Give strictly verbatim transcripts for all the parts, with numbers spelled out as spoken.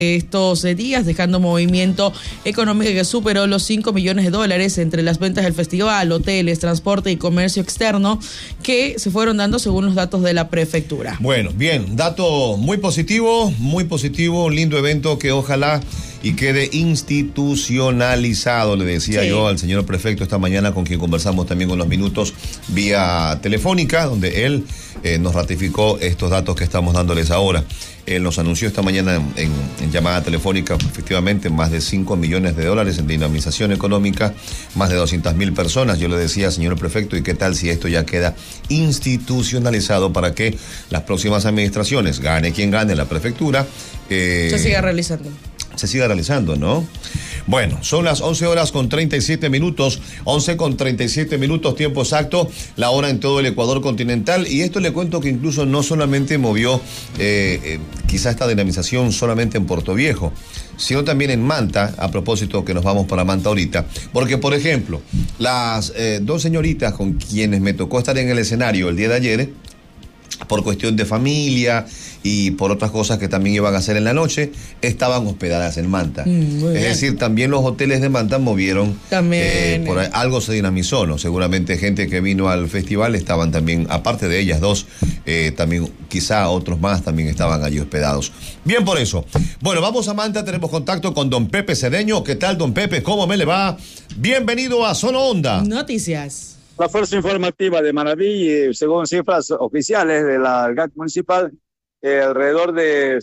estos días, dejando movimiento económico que superó los cinco millones de dólares entre las ventas del festival, hoteles, transporte y comercio externo que se fueron dando según los datos de la prefectura. Bueno, bien, dato muy positivo, muy positivo, un lindo evento que ojalá y quede institucionalizado, le decía sí. yo al señor prefecto esta mañana, con quien conversamos también con los minutos vía telefónica, donde él eh, nos ratificó estos datos que estamos dándoles ahora. Él nos anunció esta mañana en, en, en llamada telefónica, efectivamente, más de cinco millones de dólares en dinamización económica, más de doscientas mil personas. Yo le decía, señor prefecto, ¿y qué tal si esto ya queda institucionalizado para que las próximas administraciones, gane quien gane la prefectura, eh, se siga realizando? Se siga realizando, ¿no? Bueno, son las once horas con treinta y siete minutos, once con treinta y siete minutos, tiempo exacto, la hora en todo el Ecuador continental, y esto le cuento que incluso no solamente movió eh, eh, quizá esta dinamización solamente en Puerto Viejo, sino también en Manta, a propósito que nos vamos para Manta ahorita, porque por ejemplo, las eh, dos señoritas con quienes me tocó estar en el escenario el día de ayer, por cuestión de familia y por otras cosas que también iban a hacer en la noche, estaban hospedadas en Manta. Mm, es decir, también los hoteles de Manta movieron, también eh, por ahí, algo se dinamizó, ¿no? Seguramente gente que vino al festival estaban también, aparte de ellas dos, eh, también quizá otros más también estaban allí hospedados. Bien por eso. Bueno, vamos a Manta, tenemos contacto con don Pepe Cedeño. ¿Qué tal, don Pepe? ¿Cómo me le va? Bienvenido a Zona Onda. Noticias. La fuerza informativa de Manaví, según cifras oficiales de la G A C municipal, eh, alrededor de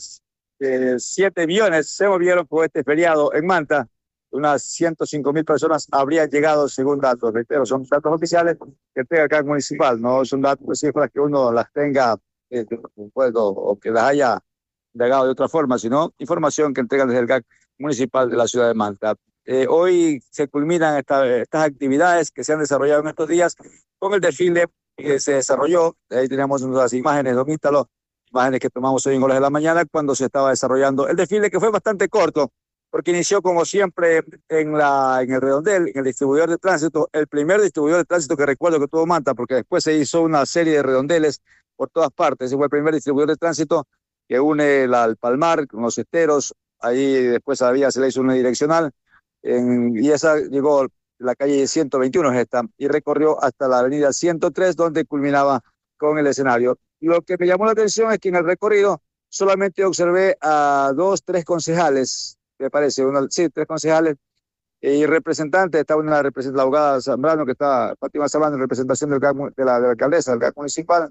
siete millones se movieron por este feriado en Manta. Unas ciento cinco mil personas habrían llegado según datos. Reitero, son datos oficiales que tenga la G A C municipal, no son datos, cifras que uno las tenga eh, puedo, o que las haya llegado de otra forma, sino información que entregan desde el G A C municipal de la ciudad de Manta. Eh, hoy se culminan esta, estas actividades que se han desarrollado en estos días con el desfile que se desarrolló. Ahí tenemos las imágenes, don Ítalo, imágenes que tomamos hoy en horas de la mañana cuando se estaba desarrollando el desfile, que fue bastante corto, porque inició como siempre en, la, en el redondel, en el distribuidor de tránsito, el primer distribuidor de tránsito que recuerdo que tuvo Manta, porque después se hizo una serie de redondeles por todas partes. Ese fue el primer distribuidor de tránsito que une la, el Palmar con los esteros. Ahí después había, se le hizo una direccional. En, y esa llegó la calle ciento veintiuno esta, y recorrió hasta la avenida ciento tres, donde culminaba con el escenario. Lo que me llamó la atención es que en el recorrido solamente observé a dos, tres concejales, me parece, uno, sí, tres concejales y representantes. Estaba una representante, la abogada Zambrano, que está, Fátima Zambrano, en representación del, de, la, de la alcaldesa del G A C municipal.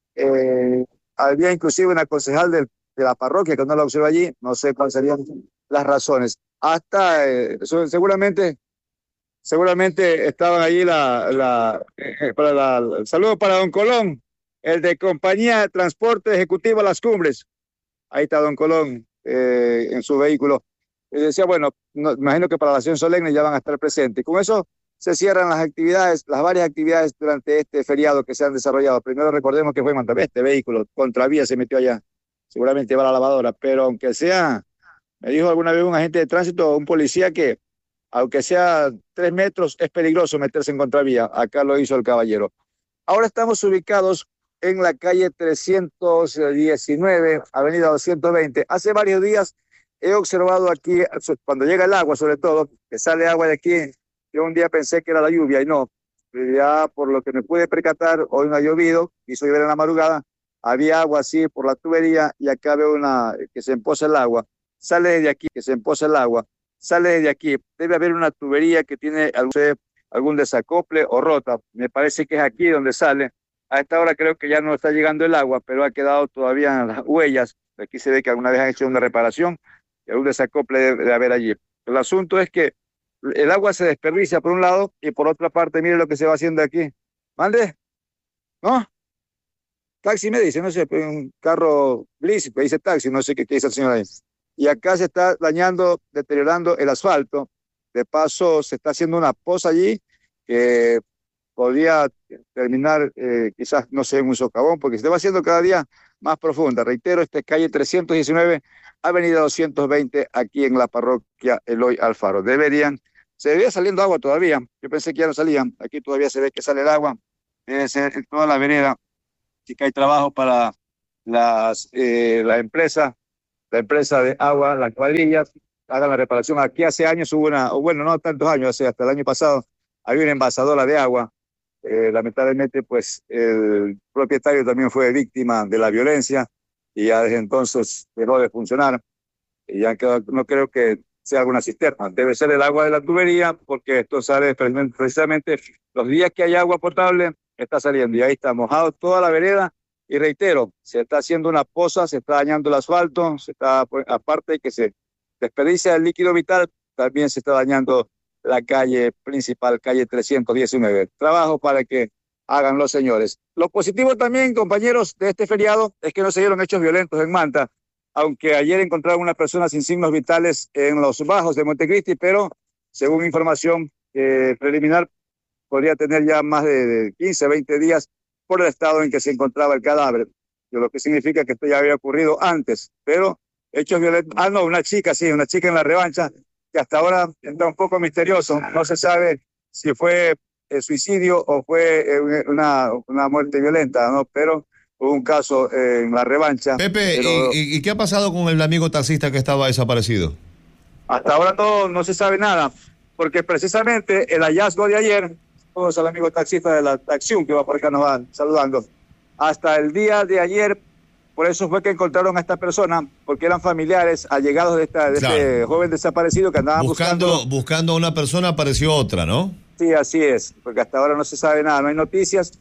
Eh, había inclusive una concejal del, de la parroquia que no la observé allí, no sé cuáles serían las razones. Hasta eh, seguramente seguramente estaban allí la, la, eh, para la, el saludo para don Colón, el de Compañía de Transporte Ejecutivo Las Cumbres. Ahí está don Colón eh, en su vehículo. Y decía, bueno, no, imagino que para la acción solemne ya van a estar presentes. Con eso se cierran las actividades, las varias actividades durante este feriado que se han desarrollado. Primero recordemos que fue en Manta, este vehículo contravía se metió allá, seguramente va a la lavadora, pero aunque sea, me dijo alguna vez un agente de tránsito, un policía, que aunque sea tres metros, es peligroso meterse en contravía. Acá lo hizo el caballero. Ahora estamos ubicados en la calle trescientos diecinueve, avenida doscientos veinte. Hace varios días he observado aquí, cuando llega el agua, sobre todo, que sale agua de aquí, yo un día pensé que era la lluvia y no. Ya por lo que me pude percatar, hoy no ha llovido, quiso llover en la madrugada, había agua así por la tubería y acá veo una que se empoza el agua. Sale de aquí, que se empoza el agua, sale de aquí. Debe haber una tubería que tiene algún, algún desacople o rota. Me parece que es aquí donde sale. A esta hora creo que ya no está llegando el agua, pero ha quedado todavía las huellas. Aquí se ve que alguna vez han hecho una reparación y algún desacople debe de haber allí. El asunto es que el agua se desperdicia por un lado y por otra parte, mire lo que se va haciendo aquí. ¿Mande? ¿No? Taxi me dice, no sé, un carro gris, que dice taxi, no sé qué, qué dice el señor ahí. Y acá se está dañando, deteriorando el asfalto. De paso, se está haciendo una poza allí que podría terminar eh, quizás, no sé, en un socavón, porque se va haciendo cada día más profunda. Reitero, esta es calle trescientos diecinueve, avenida doscientos veinte, aquí en la parroquia Eloy Alfaro. Deberían, se debería saliendo agua todavía. Yo pensé que ya no salían. Aquí todavía se ve que sale el agua. Debe ser en toda la vereda. Así que hay trabajo para las, eh, la empresa la empresa de agua, las cuadrillas, hagan la reparación. Aquí hace años hubo una, o bueno, no tantos años, hace hasta el año pasado, había una envasadora de agua. Eh, lamentablemente, pues el propietario también fue víctima de la violencia y ya desde entonces dejó de funcionar. Y ya quedó, no creo que sea alguna cisterna, debe ser el agua de la tubería, porque esto sale precisamente los días que hay agua potable, está saliendo y ahí está mojado toda la vereda. Y reitero, se está haciendo una poza, se está dañando el asfalto, se está, aparte de que se desperdicia el líquido vital, también se está dañando la calle principal, calle trescientos diecinueve. Trabajo para que hagan los señores. Lo positivo también, compañeros, de este feriado es que no se dieron hechos violentos en Manta, aunque ayer encontraron una persona sin signos vitales en los bajos de Montecristi, pero según información eh, preliminar, podría tener ya más de, de quince, veinte días por el estado en que se encontraba el cadáver, lo que significa que esto ya había ocurrido antes, pero hechos violentos. Ah, no, una chica, sí, una chica en la revancha, que hasta ahora está un poco misterioso, no se sabe si fue eh, suicidio o fue eh, una, una muerte violenta, ¿no? Pero hubo un caso eh, en la revancha. Pepe, pero... ¿y, ¿y qué ha pasado con el amigo taxista que estaba desaparecido? Hasta ahora todo, no se sabe nada, porque precisamente el hallazgo de ayer, todos al amigo taxista de la Taxión que va por acá nos van saludando, hasta el día de ayer, por eso fue que encontraron a esta persona, porque eran familiares allegados de, esta, de claro. este joven desaparecido que andaban buscando. Buscando, buscando a una persona, apareció otra, ¿no? Sí, así es, porque hasta ahora no se sabe nada, no hay noticias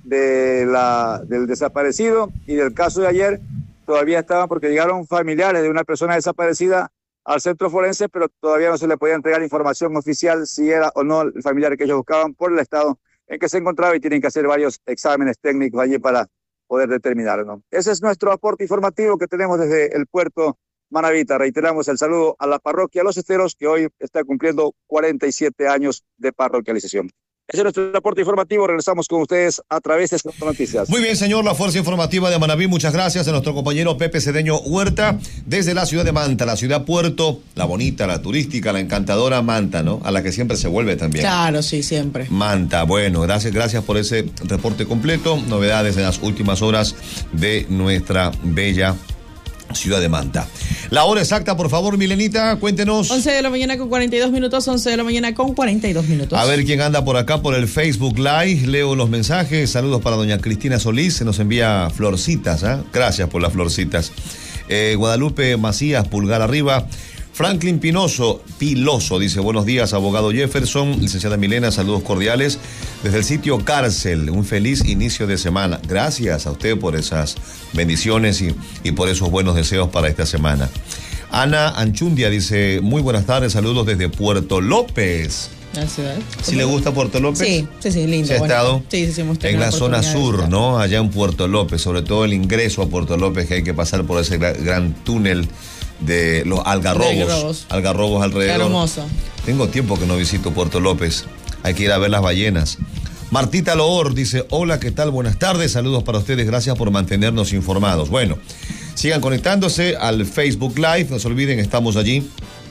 de la, del desaparecido, y del caso de ayer todavía estaban, porque llegaron familiares de una persona desaparecida al centro forense, pero todavía no se le podía entregar información oficial si era o no el familiar que ellos buscaban por el estado en que se encontraba, y tienen que hacer varios exámenes técnicos allí para poder determinarlo, ¿no? Ese es nuestro aporte informativo que tenemos desde el puerto Manavita. Reiteramos el saludo a la parroquia Los Esteros, que hoy está cumpliendo cuarenta y siete años de parroquialización. Ese es nuestro aporte informativo. Regresamos con ustedes a través de estas noticias. Muy bien, señor. La Fuerza Informativa de Manabí. Muchas gracias a nuestro compañero Pepe Cedeño Huerta desde la ciudad de Manta, la ciudad puerto, la bonita, la turística, la encantadora Manta, ¿no? A la que siempre se vuelve también. Claro, sí, siempre. Manta. Bueno, gracias, gracias por ese reporte completo. Novedades en las últimas horas de nuestra bella ciudad de Manta. La hora exacta, por favor, Milenita, cuéntenos. once de la mañana con cuarenta y dos minutos, once de la mañana con cuarenta y dos minutos. A ver quién anda por acá por el Facebook Live. Leo los mensajes. Saludos para doña Cristina Solís. Se nos envía florcitas, ¿eh? Gracias por las florcitas. Eh, Guadalupe Macías, pulgar arriba. Franklin Pinoso, Piloso, dice, buenos días, abogado Jefferson, licenciada Milena, saludos cordiales desde el sitio Cárcel, un feliz inicio de semana. Gracias a usted por esas bendiciones y, y por esos buenos deseos para esta semana. Ana Anchundia dice, muy buenas tardes, saludos desde Puerto López. Gracias. ¿Sí le gusta Puerto López? Sí, sí, sí, lindo. ¿Se ha estado? Sí, sí, sí, hemos en la zona sur, ¿no? Allá en Puerto López, sobre todo el ingreso a Puerto López, que hay que pasar por ese gran, gran túnel de los algarrobos, algarrobos, algarrobos alrededor. Qué hermoso. Tengo tiempo que no visito Puerto López. Hay que ir a ver las ballenas. Martita Loor dice, hola, ¿qué tal? Buenas tardes, saludos para ustedes, gracias por mantenernos informados. Bueno, sigan conectándose al Facebook Live, no se olviden, estamos allí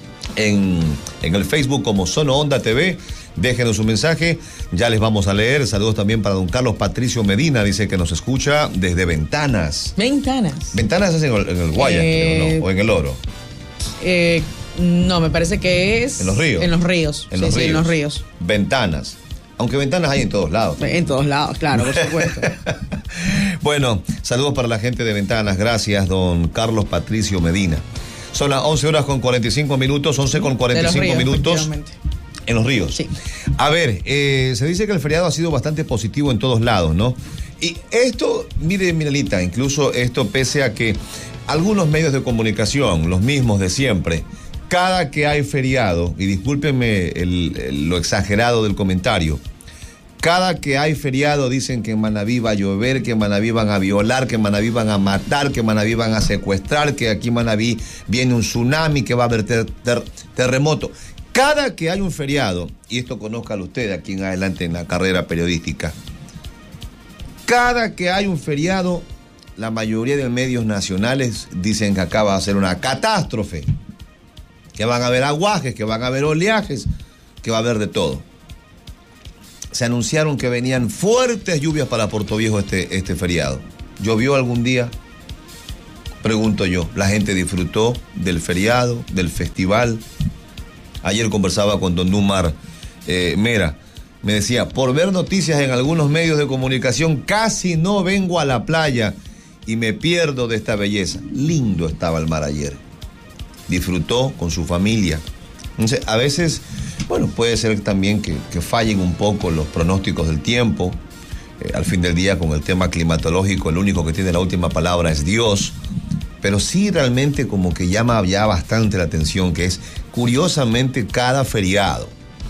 en, en el Facebook como Sono Onda T V. Déjenos un mensaje, ya les vamos a leer. Saludos también para don Carlos Patricio Medina, dice que nos escucha desde Ventanas. Ventanas. Ventanas es en el, en el Guaya, eh, creo, ¿no? O en el Oro. Eh, no, me parece que es... En los ríos. En los ríos. En sí, los sí, ríos. en los ríos. Ventanas. Aunque ventanas hay en todos lados. En todos lados, claro, por supuesto. Bueno, saludos para la gente de Ventanas. Gracias, don Carlos Patricio Medina. Son las once horas con cuarenta y cinco minutos, once con cuarenta y cinco minutos. En los ríos. Sí. A ver, eh, se dice que el feriado ha sido bastante positivo en todos lados, ¿no? Y esto, mire, Miralita, incluso esto pese a que algunos medios de comunicación, los mismos de siempre, cada que hay feriado, y discúlpenme el, el, lo exagerado del comentario, cada que hay feriado dicen que en Manabí va a llover, que en Manabí van a violar, que en Manabí van a matar, que en Manabí van a secuestrar, que aquí en Manabí viene un tsunami, que va a haber ter, ter, terremoto. Cada que hay un feriado, y esto conózcalo usted aquí en adelante en la carrera periodística, cada que hay un feriado, la mayoría de medios nacionales dicen que acá va a ser una catástrofe, que van a haber aguajes, que van a haber oleajes, que va a haber de todo. Se anunciaron que venían fuertes lluvias para Puerto Viejo este, este feriado. ¿Llovió algún día? Pregunto yo, ¿la gente disfrutó del feriado, del festival? Ayer conversaba con don Númar eh, Mera. Me decía, por ver noticias en algunos medios de comunicación, casi no vengo a la playa y me pierdo de esta belleza. Lindo estaba el mar ayer. Disfrutó con su familia. Entonces, a veces, bueno, puede ser también que, que fallen un poco los pronósticos del tiempo. Eh, al fin del día, con el tema climatológico, el único que tiene la última palabra es Dios. Pero sí realmente como que llama ya bastante la atención, que es curiosamente cada feriado,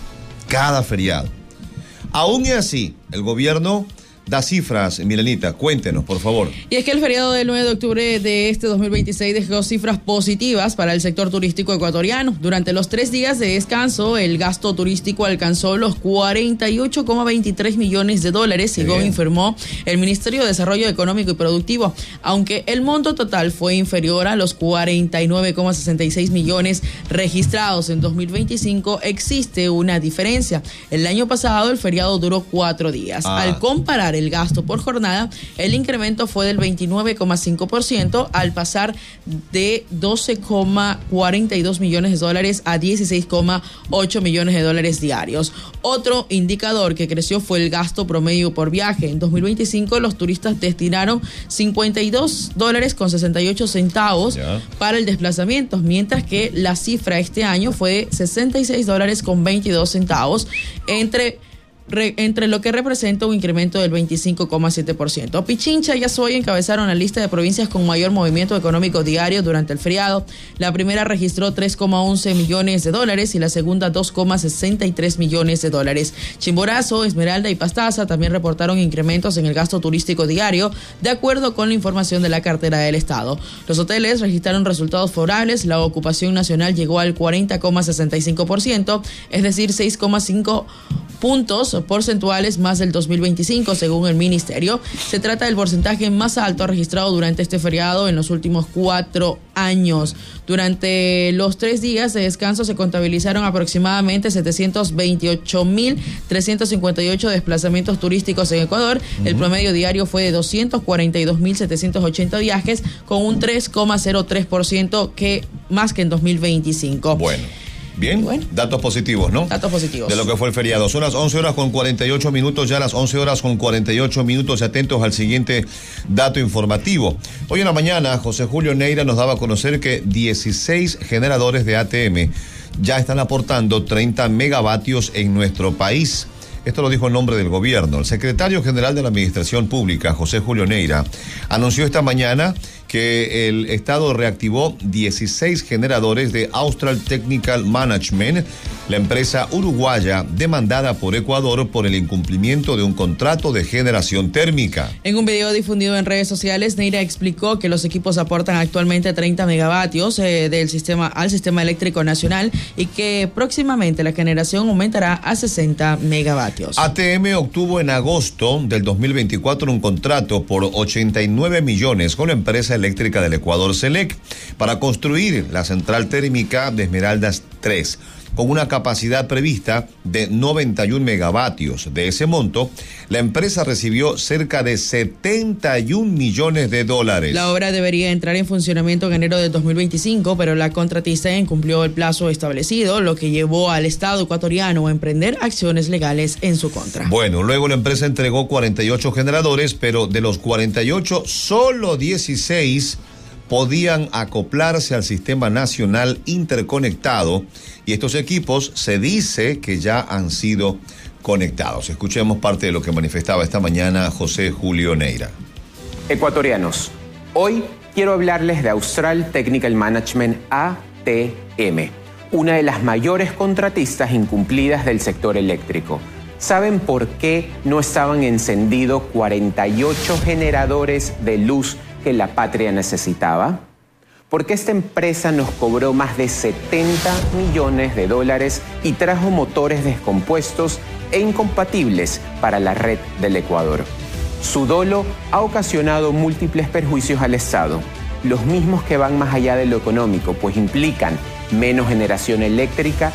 cada feriado. Aún y así, el gobierno da cifras, Milenita, cuéntenos, por favor. Y es que el feriado del nueve de octubre de este dos mil veintiséis dejó cifras positivas para el sector turístico ecuatoriano. Durante los tres días de descanso, el gasto turístico alcanzó los cuarenta y ocho coma veintitrés millones de dólares, según informó el Ministerio de Desarrollo Económico y Productivo. Aunque el monto total fue inferior a los cuarenta y nueve coma sesenta y seis millones registrados en dos mil veinticinco, existe una diferencia. El año pasado el feriado duró cuatro días. Ah. Al comparar el gasto por jornada, el incremento fue del veintinueve coma cinco por ciento al pasar de doce coma cuarenta y dos millones de dólares a dieciséis coma ocho millones de dólares diarios. Otro indicador que creció fue el gasto promedio por viaje. En dos mil veinticinco los turistas destinaron cincuenta y dos dólares con sesenta y ocho centavos yeah. para el desplazamiento, mientras que la cifra este año fue sesenta y seis dólares con veintidós centavos entre Re, entre lo que representa un incremento del veinticinco coma siete por ciento. Pichincha y Azuay encabezaron la lista de provincias con mayor movimiento económico diario durante el feriado. La primera registró tres coma once millones de dólares y la segunda dos coma sesenta y tres millones de dólares. Chimborazo, Esmeralda y Pastaza también reportaron incrementos en el gasto turístico diario, de acuerdo con la información de la cartera del Estado. Los hoteles registraron resultados favorables. La ocupación nacional llegó al cuarenta coma sesenta y cinco por ciento, es decir, seis coma cinco puntos porcentuales más del dos mil veinticinco, según el ministerio. Se trata del porcentaje más alto registrado durante este feriado en los últimos cuatro años. Durante los tres días de descanso se contabilizaron aproximadamente setecientos veintiocho mil trescientos cincuenta y ocho desplazamientos turísticos en Ecuador. Uh-huh. El promedio diario fue de doscientos cuarenta y dos mil setecientos ochenta viajes, con un tres coma cero tres por ciento que más que en dos mil veinticinco. Bueno. Bien, bueno, datos positivos, ¿no? Datos positivos. De lo que fue el feriado. Son las once horas con cuarenta y ocho minutos, ya las once horas con cuarenta y ocho minutos. Atentos al siguiente dato informativo. Hoy en la mañana, José Julio Neira nos daba a conocer que dieciséis generadores de A T M ya están aportando treinta megavatios en nuestro país. Esto lo dijo en nombre del gobierno. El secretario general de la Administración Pública, José Julio Neira, anunció esta mañana que el Estado reactivó dieciséis generadores de Austral Technical Management, la empresa uruguaya demandada por Ecuador por el incumplimiento de un contrato de generación térmica. En un video difundido en redes sociales, Neira explicó que los equipos aportan actualmente treinta megavatios eh, del sistema al sistema eléctrico nacional y que próximamente la generación aumentará a sesenta megavatios. A T M obtuvo en agosto del dos mil veinticuatro un contrato por ochenta y nueve millones con la empresa eléctrica del Ecuador, Selec, para construir la central térmica de Esmeraldas tres, con una capacidad prevista de noventa y un megavatios. De ese monto, la empresa recibió cerca de setenta y un millones de dólares. La obra debería entrar en funcionamiento en enero de dos mil veinticinco, pero la contratista incumplió el plazo establecido, lo que llevó al Estado ecuatoriano a emprender acciones legales en su contra. Bueno, luego la empresa entregó cuarenta y ocho generadores, pero de los cuarenta y ocho, solo dieciséis podían acoplarse al sistema nacional interconectado, y estos equipos se dice que ya han sido conectados. Escuchemos parte de lo que manifestaba esta mañana José Julio Neira. Ecuatorianos, hoy quiero hablarles de Austral Technical Management A T M, una de las mayores contratistas incumplidas del sector eléctrico. ¿Saben por qué no estaban encendidos cuarenta y ocho generadores de luz que la patria necesitaba? Porque esta empresa nos cobró más de setenta millones de dólares y trajo motores descompuestos e incompatibles para la red del Ecuador. Su dolo ha ocasionado múltiples perjuicios al Estado, los mismos que van más allá de lo económico, pues implican menos generación eléctrica,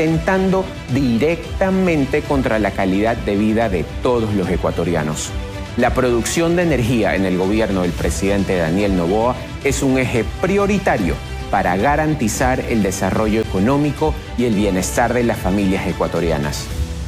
atentando directamente contra la calidad de vida de todos los ecuatorianos. La producción de energía en el gobierno del presidente Daniel Noboa es un eje prioritario para garantizar el desarrollo económico y el bienestar de las familias ecuatorianas.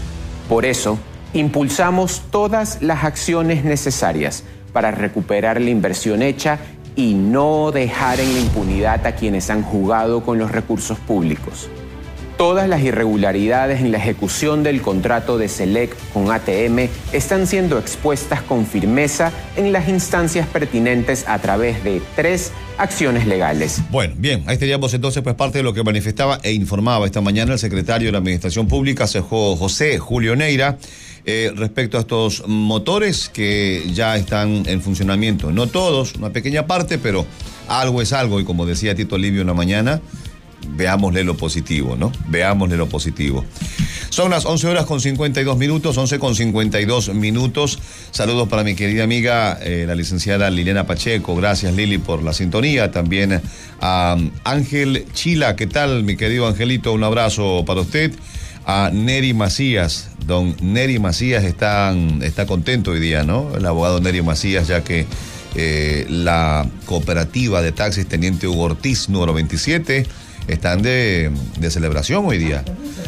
Por eso, impulsamos todas las acciones necesarias para recuperar la inversión hecha y no dejar en la impunidad a quienes han jugado con los recursos públicos. Todas las irregularidades en la ejecución del contrato de SELEC con A T M están siendo expuestas con firmeza en las instancias pertinentes a través de tres acciones legales. Bueno, bien, ahí teníamos entonces pues parte de lo que manifestaba e informaba esta mañana el secretario de la Administración Pública, José Julio Neira, eh, respecto a estos motores que ya están en funcionamiento. No todos, una pequeña parte, pero algo es algo, y como decía Tito Livio en la mañana, veámosle lo positivo, ¿no? Veámosle lo positivo. Son las once horas con cincuenta y dos minutos, once con cincuenta y dos minutos. Saludos para mi querida amiga, eh, la licenciada Liliana Pacheco. Gracias, Lili, por la sintonía. También a um, Ángel Chila. ¿Qué tal, mi querido Angelito? Un abrazo para usted. A Neri Macías. Don Neri Macías está, está contento hoy día, ¿no? El abogado Neri Macías, ya que eh, la cooperativa de taxis Teniente Hugo Ortiz, número veintisiete, están de, de celebración hoy día.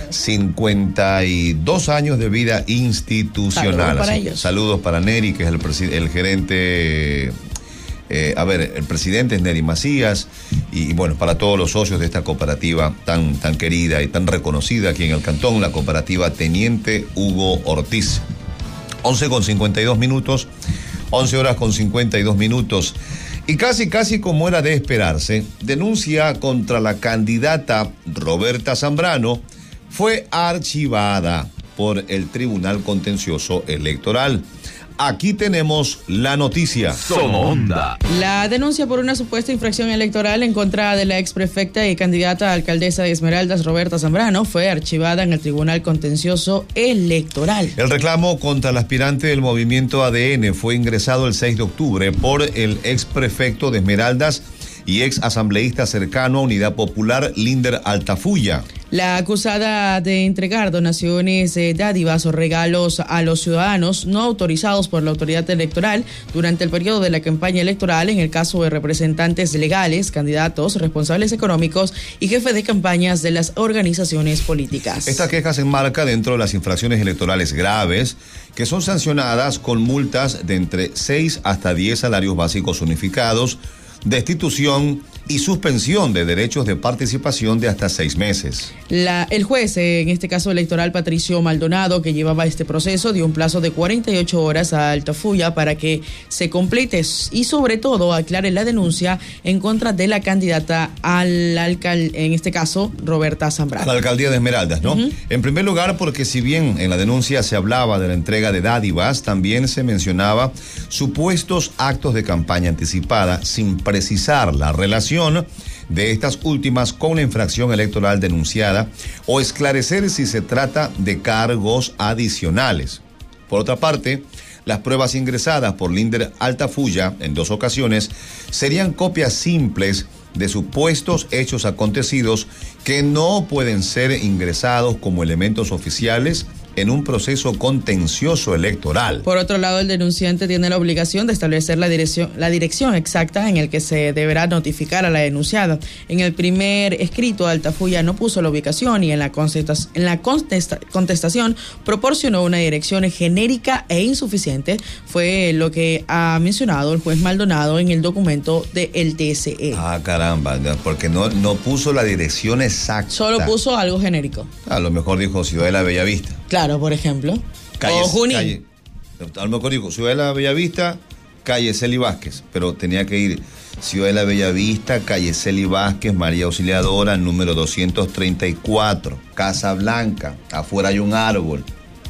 cincuenta y dos años de vida institucional. Saludos para Así, ellos. Saludos para Neri, que es el, presi- el gerente. Eh, a ver, el presidente es Neri Macías. Y, y bueno, para todos los socios de esta cooperativa tan, tan querida y tan reconocida aquí en el cantón, la cooperativa Teniente Hugo Ortiz. once con cincuenta y dos minutos. once horas con cincuenta y dos minutos. Y casi, casi como era de esperarse, denuncia contra la candidata Roberta Zambrano fue archivada por el Tribunal Contencioso Electoral. Aquí tenemos la noticia. Somonda. La denuncia por una supuesta infracción electoral en contra de la exprefecta y candidata a alcaldesa de Esmeraldas, Roberta Zambrano, fue archivada en el Tribunal Contencioso Electoral. El reclamo contra el aspirante del movimiento A D N fue ingresado el seis de octubre por el exprefecto de Esmeraldas y ex asambleísta cercano a Unidad Popular, Linder Altafulla. La acusada de entregar donaciones, eh, dádivas o regalos a los ciudadanos no autorizados por la autoridad electoral durante el periodo de la campaña electoral en el caso de representantes legales, candidatos, responsables económicos y jefes de campañas de las organizaciones políticas. Esta queja se enmarca dentro de las infracciones electorales graves que son sancionadas con multas de entre seis hasta diez salarios básicos unificados, destitución y suspensión de derechos de participación de hasta seis meses. La, el juez, eh, en este caso electoral, Patricio Maldonado, que llevaba este proceso, dio un plazo de cuarenta y ocho horas a Altafulla para que se complete y sobre todo aclare la denuncia en contra de la candidata al alcalde, en este caso, Roberta Zambrano. A la alcaldía de Esmeraldas, ¿no? Uh-huh. En primer lugar, porque si bien en la denuncia se hablaba de la entrega de dádivas, también se mencionaba supuestos actos de campaña anticipada sin precisar la relación de estas últimas con la infracción electoral denunciada o esclarecer si se trata de cargos adicionales. Por otra parte, las pruebas ingresadas por Linder Altafulla en dos ocasiones serían copias simples de supuestos hechos acontecidos que no pueden ser ingresados como elementos oficiales en un proceso contencioso electoral. Por otro lado, el denunciante tiene la obligación de establecer la dirección, la dirección exacta en el que se deberá notificar a la denunciada. En el primer escrito, Altafulla no puso la ubicación y en la, contesta- en la contesta- contestación proporcionó una dirección genérica e insuficiente. Fue lo que ha mencionado el juez Maldonado en el documento del T S E. Ah, caramba, porque no, no puso la dirección exacta. Solo puso algo genérico. A lo mejor dijo Ciudad de la Bellavista. Claro, por ejemplo. Calle, o Junín. Calle, a lo mejor dijo Ciudad de la Bellavista, calle Celi Vázquez, pero tenía que ir Ciudad de la Bellavista, calle Celi Vázquez, María Auxiliadora, número doscientos treinta y cuatro, Casa Blanca, afuera hay un árbol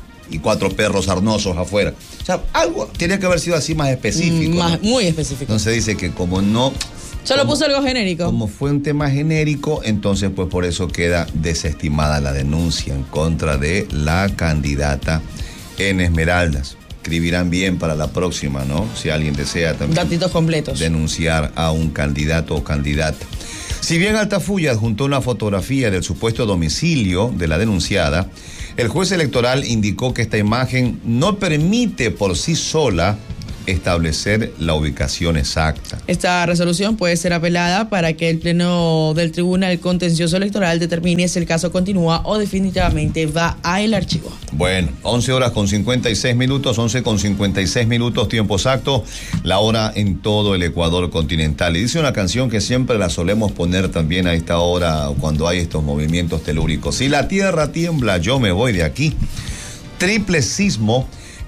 y cuatro perros arnosos afuera. O sea, algo tiene que haber sido así más específico. Mm, más, ¿no? Muy específico. Entonces dice que como no... Solo como, puso algo genérico. Como fue un tema genérico, entonces pues por eso queda desestimada la denuncia en contra de la candidata en Esmeraldas. Escribirán bien para la próxima, ¿no? Si alguien desea también Datitos completos. denunciar a un candidato o candidata. Si bien Altafulla adjuntó una fotografía del supuesto domicilio de la denunciada, El juez electoral indicó que esta imagen no permite por sí sola establecer la ubicación exacta. Esta resolución puede ser apelada para que el Pleno del Tribunal Contencioso Electoral determine si el caso continúa o definitivamente va al archivo. Bueno, once horas con cincuenta y seis minutos, once con cincuenta y seis minutos, tiempo exacto, la hora en todo el Ecuador continental. Y dice una canción que siempre la solemos poner también a esta hora cuando hay estos movimientos telúricos. Si la tierra tiembla, yo me voy de aquí. Triple sismo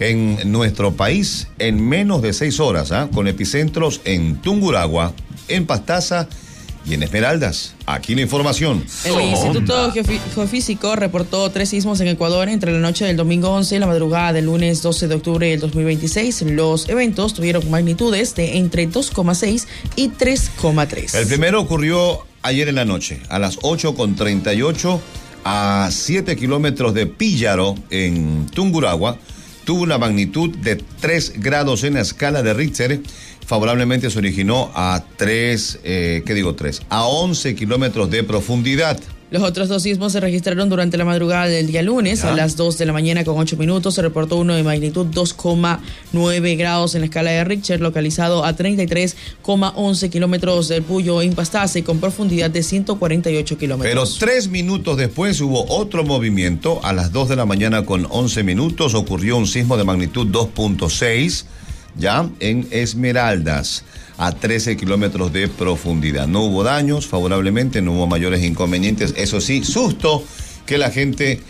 en nuestro país en menos de seis horas, ¿eh? Con epicentros en Tungurahua, en Pastaza y en Esmeraldas. Aquí la información. El Sonda. Instituto Geofísico reportó tres sismos en Ecuador entre la noche del domingo once y la madrugada del lunes doce de octubre del dos mil veintiséis. Los eventos tuvieron magnitudes de entre dos coma seis y tres coma tres. El primero ocurrió ayer en la noche, a las ocho con treinta y ocho, a siete kilómetros de Píllaro, en Tungurahua. Tuvo una magnitud de tres grados en la escala de Richter. Favorablemente se originó a tres, eh, ¿qué digo tres? A once kilómetros de profundidad. Los otros dos sismos se registraron durante la madrugada del día lunes. Ya. A las dos de la mañana con ocho minutos se reportó uno de magnitud dos coma nueve grados en la escala de Richter, localizado a treinta y tres coma once kilómetros del Puyo en Pastaza y con profundidad de ciento cuarenta y ocho kilómetros. Pero tres minutos después hubo otro movimiento. A las dos de la mañana con once minutos ocurrió un sismo de magnitud dos punto seis, ya en Esmeraldas, a trece kilómetros de profundidad. No hubo daños, favorablemente, no hubo mayores inconvenientes. Eso sí, susto que la gente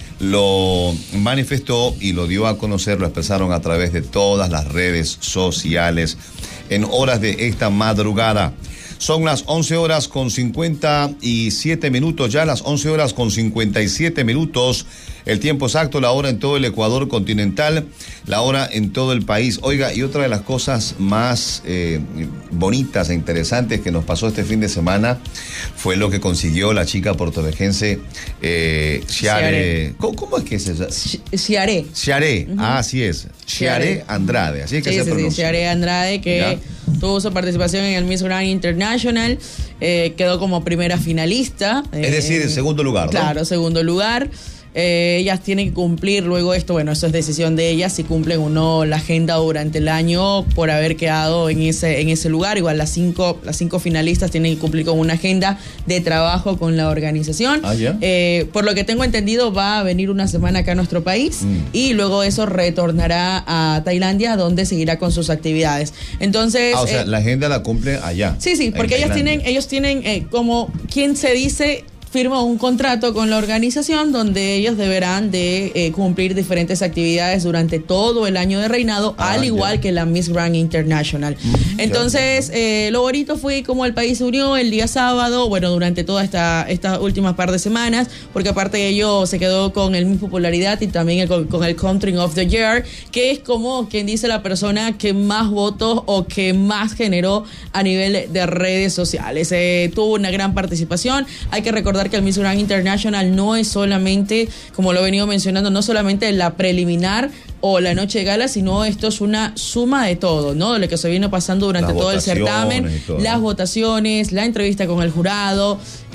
lo manifestó y lo dio a conocer, lo expresaron a través de todas las redes sociales en horas de esta madrugada. Son las once horas con cincuenta y siete minutos, ya las once horas con cincuenta y siete minutos, el tiempo exacto, la hora en todo el Ecuador continental, la hora en todo el país. Oiga, y otra de las cosas más eh, bonitas e interesantes que nos pasó este fin de semana fue lo que consiguió la chica puertorriquense eh, Xiare. ¿Cómo, ¿Cómo es que es esa? Xiare. Xiare, uh-huh. Ah, así es. Xiare Andrade, así es que sí, se sí, pronuncia. Sí, Xiare Andrade, que ¿ya? Tuvo su participación en el Miss Grand International, eh, quedó como primera finalista. Es eh, decir, en segundo lugar, ¿no? Claro, segundo lugar. Eh, ellas tienen que cumplir luego esto, bueno, eso es decisión de ellas, si cumplen o no la agenda durante el año por haber quedado en ese, en ese lugar. Igual las cinco, las cinco finalistas tienen que cumplir con una agenda de trabajo con la organización. Ah, ¿ya? Eh, por lo que tengo entendido, va a venir una semana acá a nuestro país mm. y luego eso retornará a Tailandia, donde seguirá con sus actividades. Entonces, ah, o sea, eh, la agenda la cumple allá. Sí, sí, porque ellas tienen, ellos tienen eh, como quien se dice, firma un contrato con la organización donde ellos deberán de eh, cumplir diferentes actividades durante todo el año de reinado, ah, al igual ya. que la Miss Grand International. Mm, Entonces, eh, lo bonito fue como el país se unió el día sábado, bueno, durante toda esta estas últimas par de semanas, porque aparte de ello se quedó con el Miss Popularidad y también el, con, con el Country of the Year, que es como quien dice la persona que más votos o que más generó a nivel de redes sociales. Eh, tuvo una gran participación. Hay que recordar que el Miss Grand International no es solamente, como lo he venido mencionando, no solamente la preliminar o la noche de gala, sino esto es una suma de todo, ¿no? De lo que se vino pasando durante las todo el certamen, todo, las ¿no? votaciones, la entrevista con el jurado,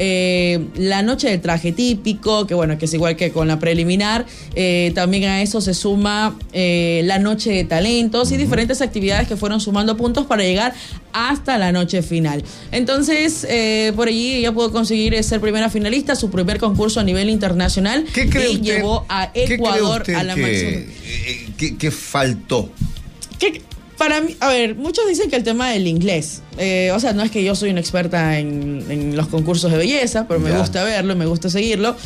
eh, la noche de traje típico, que bueno, que es igual que con la preliminar, eh, también a eso se suma eh, la noche de talentos uh-huh. y diferentes actividades que fueron sumando puntos para llegar hasta la noche final. Entonces, eh, por allí ella pudo conseguir ser primera finalista, su primer concurso a nivel internacional, ¿qué cree y usted, llevó a Ecuador ¿qué cree usted a la que, máxima. ¿Qué, qué faltó? ¿Qué? Para mí, a ver, muchos dicen que el tema del inglés, eh, o sea, no es que yo soy una experta en, en los concursos de belleza, pero me ya. gusta verlo, me gusta seguirlo,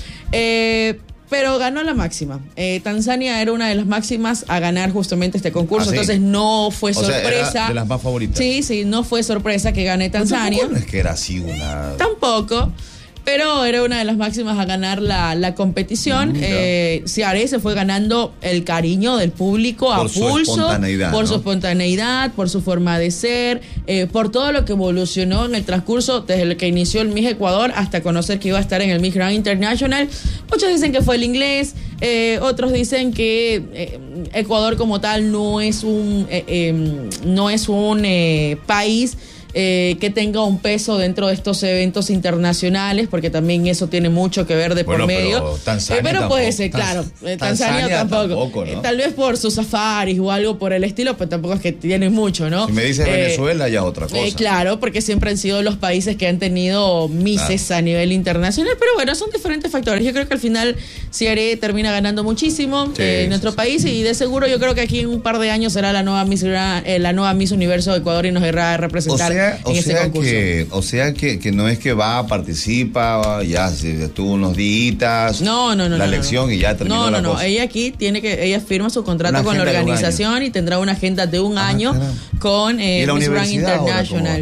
eh, pero ganó la máxima. Eh, Tanzania era una de las máximas a ganar justamente este concurso, ¿ah, sí? Entonces no fue o sorpresa. Sea, era de las más favoritas. Sí, sí, no fue sorpresa que gane Tanzania. No es que era así una... Tampoco. Pero era una de las máximas a ganar la, la competición. Mm, eh, Xiare se fue ganando el cariño del público a por pulso, su espontaneidad, por ¿no? su espontaneidad, por su forma de ser, eh, por todo lo que evolucionó en el transcurso desde el que inició el Miss Ecuador hasta conocer que iba a estar en el Miss Grand International. Muchos dicen que fue el inglés, eh, otros dicen que eh, Ecuador como tal no es un, eh, eh, no es un eh, país eh, que tenga un peso dentro de estos eventos internacionales, porque también eso tiene mucho que ver de bueno, por medio. Pero, Tanzania eh, pero tampoco, puede ser, claro. Eh, Tanzania, Tanzania tampoco. tampoco ¿no? eh, tal vez por sus safaris o algo por el estilo, pero tampoco es que tiene mucho, ¿no? Si me dices eh, Venezuela, ya otra cosa. Eh, claro, porque siempre han sido los países que han tenido mises claro. a nivel internacional, pero bueno, son diferentes factores. Yo creo que al final Ciaré termina ganando muchísimo sí, eh, en nuestro sí, país sí. y de seguro yo creo que aquí en un par de años será la nueva Miss, eh, la nueva Miss Universo de Ecuador y nos irá a representar o sea, en o ese sea concurso. Que, o sea que, que no es que va, participa, ya estuvo unos días, no, no, no, la no, elección no. y ya terminó no, no, la no. cosa. Ella aquí tiene que, ella firma su contrato con la organización y tendrá una agenda de un ah, año claro. con eh, Miss Grand International.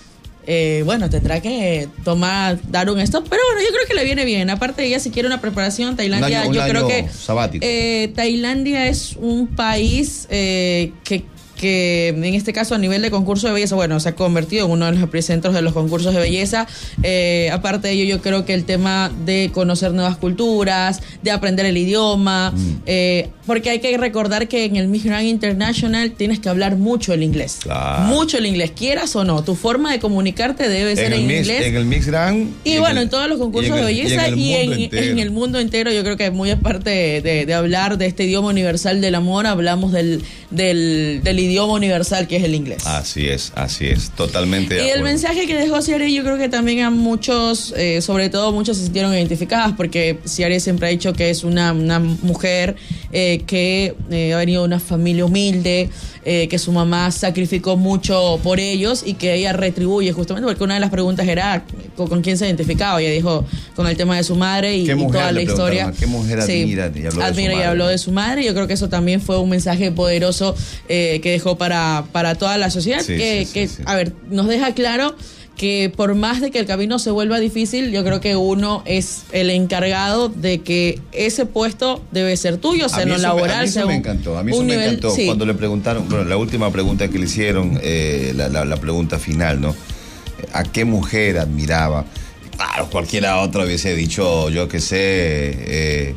Eh, bueno, tendrá que tomar, dar un stop, pero bueno, yo creo que le viene bien. Aparte, ella si quiere una preparación, Tailandia, un año, un yo año creo que sabático. Eh, Tailandia es un país eh, que que en este caso a nivel de concurso de belleza, bueno, se ha convertido en uno de los epicentros de los concursos de belleza. Eh, aparte de ello, yo creo que el tema de conocer nuevas culturas, de aprender el idioma, mm. eh, porque hay que recordar que en el Miss Grand International tienes que hablar mucho el inglés. Claro. Mucho el inglés, quieras o no. Tu forma de comunicarte debe ser en, en Miss, inglés. En el Miss Grand. Y, y bueno, en, el, en todos los concursos de belleza y en, y en, en el mundo entero, yo creo que muy aparte de, de, de hablar de este idioma universal del amor, hablamos del, del, del idioma universal que es el inglés. Así es, así es, totalmente. Y el mensaje que dejó Ciaré, yo creo que también a muchos, eh, sobre todo muchos se sintieron identificadas, porque Ciaré siempre ha dicho que es una, una mujer eh, que eh, ha venido de una familia humilde, eh, que su mamá sacrificó mucho por ellos y que ella retribuye justamente, porque una de las preguntas era con, con quién se identificaba. Ella dijo con el tema de su madre y, y toda la historia. ¿Qué mujer admira? Sí, y habló admira de su y habló de su madre. Yo creo que eso también fue un mensaje poderoso eh, que dejó para, para toda la sociedad, sí, que, sí, que sí, sí. a ver, nos deja claro que por más de que el camino se vuelva difícil, yo creo que uno es el encargado de que ese puesto debe ser tuyo, o sea, no laboral. A mí eso me encantó, a mí eso me nivel, encantó sí. cuando le preguntaron, bueno, la última pregunta que le hicieron, eh, la, la, la pregunta final, ¿no? ¿A qué mujer admiraba? Claro, cualquiera otra hubiese dicho, yo qué sé, eh,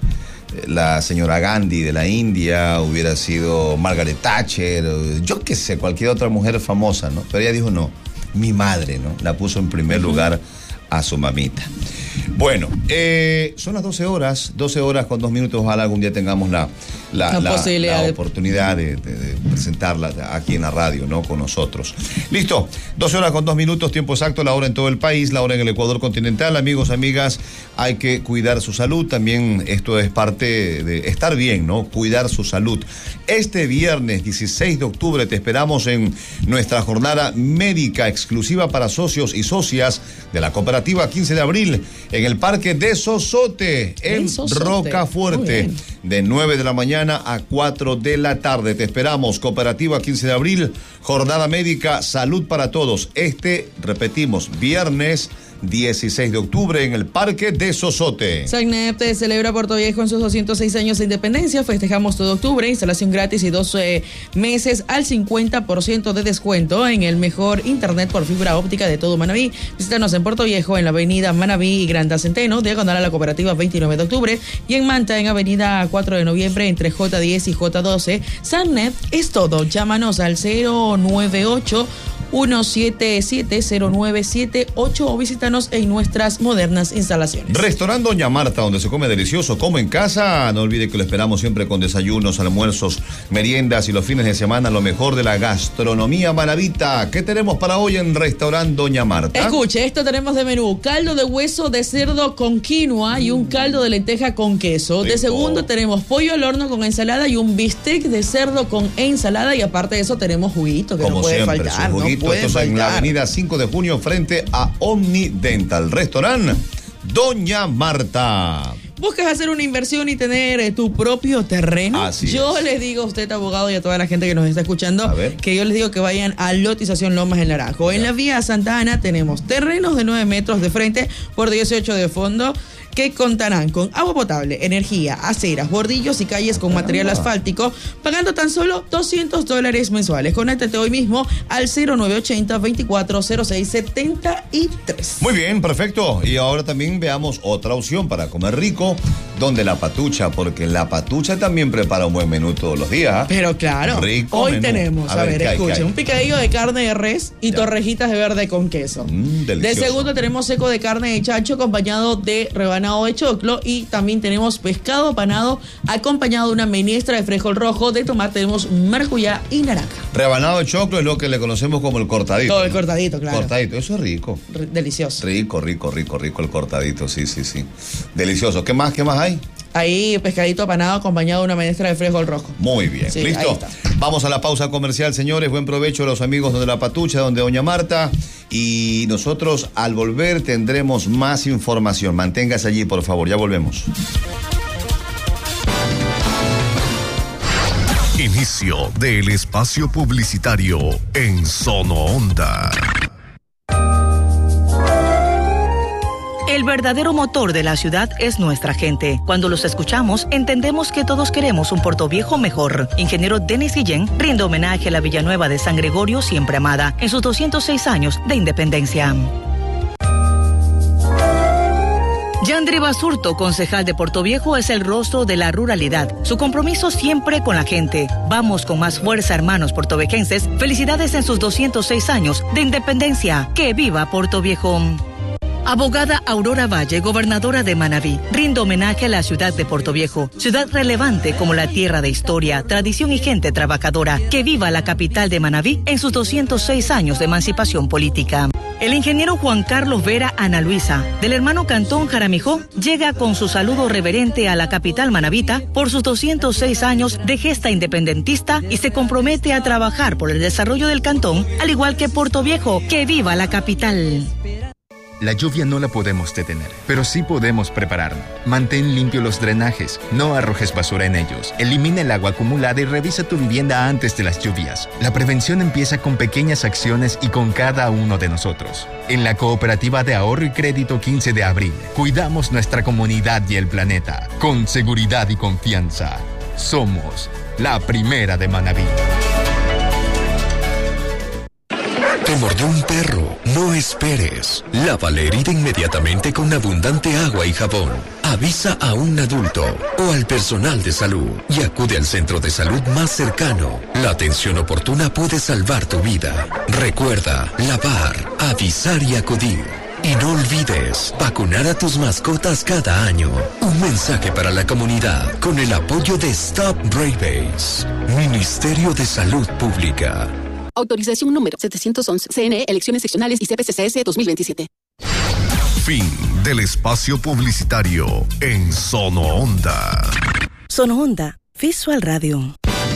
la señora Gandhi de la India, hubiera sido Margaret Thatcher, yo qué sé, cualquier otra mujer famosa, ¿no? Pero ella dijo no, mi madre, ¿no? La puso en primer uh-huh. lugar a su mamita. Bueno, eh, son las doce horas, doce horas con dos minutos, ojalá algún día tengamos la, la, la, la, la de... oportunidad de, de, de presentarla aquí en la radio, ¿no? Con nosotros. Listo, doce horas con dos minutos, tiempo exacto, la hora en todo el país, la hora en el Ecuador continental. Amigos, amigas, hay que cuidar su salud, también esto es parte de estar bien, ¿no? Cuidar su salud. Este viernes dieciséis de octubre te esperamos en nuestra jornada médica exclusiva para socios y socias de la cooperativa quince de abril, en el Parque de Sosote, en Sosote. Rocafuerte, de nueve de la mañana a cuatro de la tarde. Te esperamos, Cooperativa quince de abril, jornada médica, salud para todos. Este, repetimos, viernes dieciséis de octubre en el Parque de Sosote. SACNEP celebra Puerto Viejo en sus doscientos seis años de independencia. Festejamos todo octubre, instalación gratis y doce meses al cincuenta por ciento de descuento en el mejor internet por fibra óptica de todo Manabí. Visítanos en Puerto Viejo, en la avenida Manabí y Granda Centeno, diagonal a la cooperativa veintinueve de octubre, y en Manta, en avenida cuatro de noviembre, entre J diez y J doce. SACNEP es todo. Llámanos al cero nueve ocho, uno siete siete, cero nueve siete ocho o visítanos en nuestras modernas instalaciones. Restaurante Doña Marta, donde se come delicioso, como en casa. No olvide que lo esperamos siempre con desayunos, almuerzos, meriendas y los fines de semana lo mejor de la gastronomía manabita. ¿Qué tenemos para hoy en Restaurante Doña Marta? Escuche, esto tenemos de menú: caldo de hueso de cerdo con quinoa y un caldo de lenteja con queso. Rico. De segundo tenemos pollo al horno con ensalada y un bistec de cerdo con ensalada, y aparte de eso tenemos juguito que como no puede siempre, faltar. Su juguito, no puede esto faltar. Es en la avenida cinco de junio frente a Omnidental. Restaurante Doña Marta. ¿Buscas hacer una inversión y tener eh, tu propio terreno? Así yo es. les digo a usted, abogado, y a toda la gente que nos está escuchando, que yo les digo que vayan a Lotización Lomas del Naranjo. Ya. En la vía Santa Ana tenemos terrenos de nueve metros de frente por dieciocho de fondo, que contarán con agua potable, energía, aceras, bordillos y calles con material asfáltico, pagando tan solo doscientos dólares mensuales. Conéctate hoy mismo al cero nueve ochenta, veinticuatro cero seis setenta y tres. Muy bien, perfecto. Y ahora también veamos otra opción para comer rico. Rojo, donde La Patucha, porque La Patucha también prepara un buen menú todos los días. ¿eh? Pero claro, Rico hoy menú. tenemos, a, a ver, ver escuchen, un picadillo de carne de res y ya. torrejitas de verde con queso. Mm, de segundo tenemos seco de carne de chancho acompañado de rebanado de choclo y también tenemos pescado apanado acompañado de una menestra de frijol rojo, de tomate tenemos maracuyá y naranja. Rebanado de choclo es lo que le conocemos como el cortadito. Todo el cortadito, claro. Cortadito, eso es rico. R- delicioso. Rico, rico, rico, rico el cortadito, sí, sí, sí. Delicioso. ¿Qué más, qué más hay? Ahí pescadito apanado acompañado de una menestra de frijol rojo. Muy bien, Sí, listo. ahí está. Vamos a la pausa comercial, señores. Buen provecho a los amigos de La Patucha, donde Doña Marta. Y nosotros al volver tendremos más información. Manténgase allí, por favor. Ya volvemos. Inicio del espacio publicitario en Sono Onda. El verdadero motor de la ciudad es nuestra gente. Cuando los escuchamos, entendemos que todos queremos un Puerto Viejo mejor. Ingeniero Denis Guillén rinde homenaje a la Villanueva de San Gregorio, siempre amada, en sus doscientos seis años de independencia. Yandri Basurto, concejal de Puerto Viejo, es el rostro de la ruralidad. Su compromiso siempre con la gente. Vamos con más fuerza, hermanos puertovejenses. Felicidades en sus doscientos seis años de independencia. ¡Que viva Puerto Viejo! Abogada Aurora Valle, gobernadora de Manabí, rinde homenaje a la ciudad de Puerto Viejo, ciudad relevante como la tierra de historia, tradición y gente trabajadora. Que viva la capital de Manabí en sus doscientos seis años de emancipación política. El ingeniero Juan Carlos Vera Ana Luisa, del hermano Cantón Jaramijó, llega con su saludo reverente a la capital manabita por sus doscientos seis años de gesta independentista y se compromete a trabajar por el desarrollo del cantón, al igual que Puerto Viejo. ¡Que viva la capital! La lluvia no la podemos detener, pero sí podemos prepararnos. Mantén limpios los drenajes, no arrojes basura en ellos. Elimina el agua acumulada y revisa tu vivienda antes de las lluvias. La prevención empieza con pequeñas acciones y con cada uno de nosotros. En la Cooperativa de Ahorro y Crédito quince de abril, cuidamos nuestra comunidad y el planeta. Con seguridad y confianza. Somos la primera de Manabí. ¿Te mordió un perro? No esperes. Lava la herida inmediatamente con abundante agua y jabón. Avisa a un adulto o al personal de salud y acude al centro de salud más cercano. La atención oportuna puede salvar tu vida. Recuerda, lavar, avisar y acudir. Y no olvides, vacunar a tus mascotas cada año. Un mensaje para la comunidad con el apoyo de Stop Rabies. Ministerio de Salud Pública. Autorización número setecientos once. C N E, Elecciones Seccionales y C P C C S dos mil veintisiete. Fin del espacio publicitario en Sono Onda. Sono Onda, Visual Radio.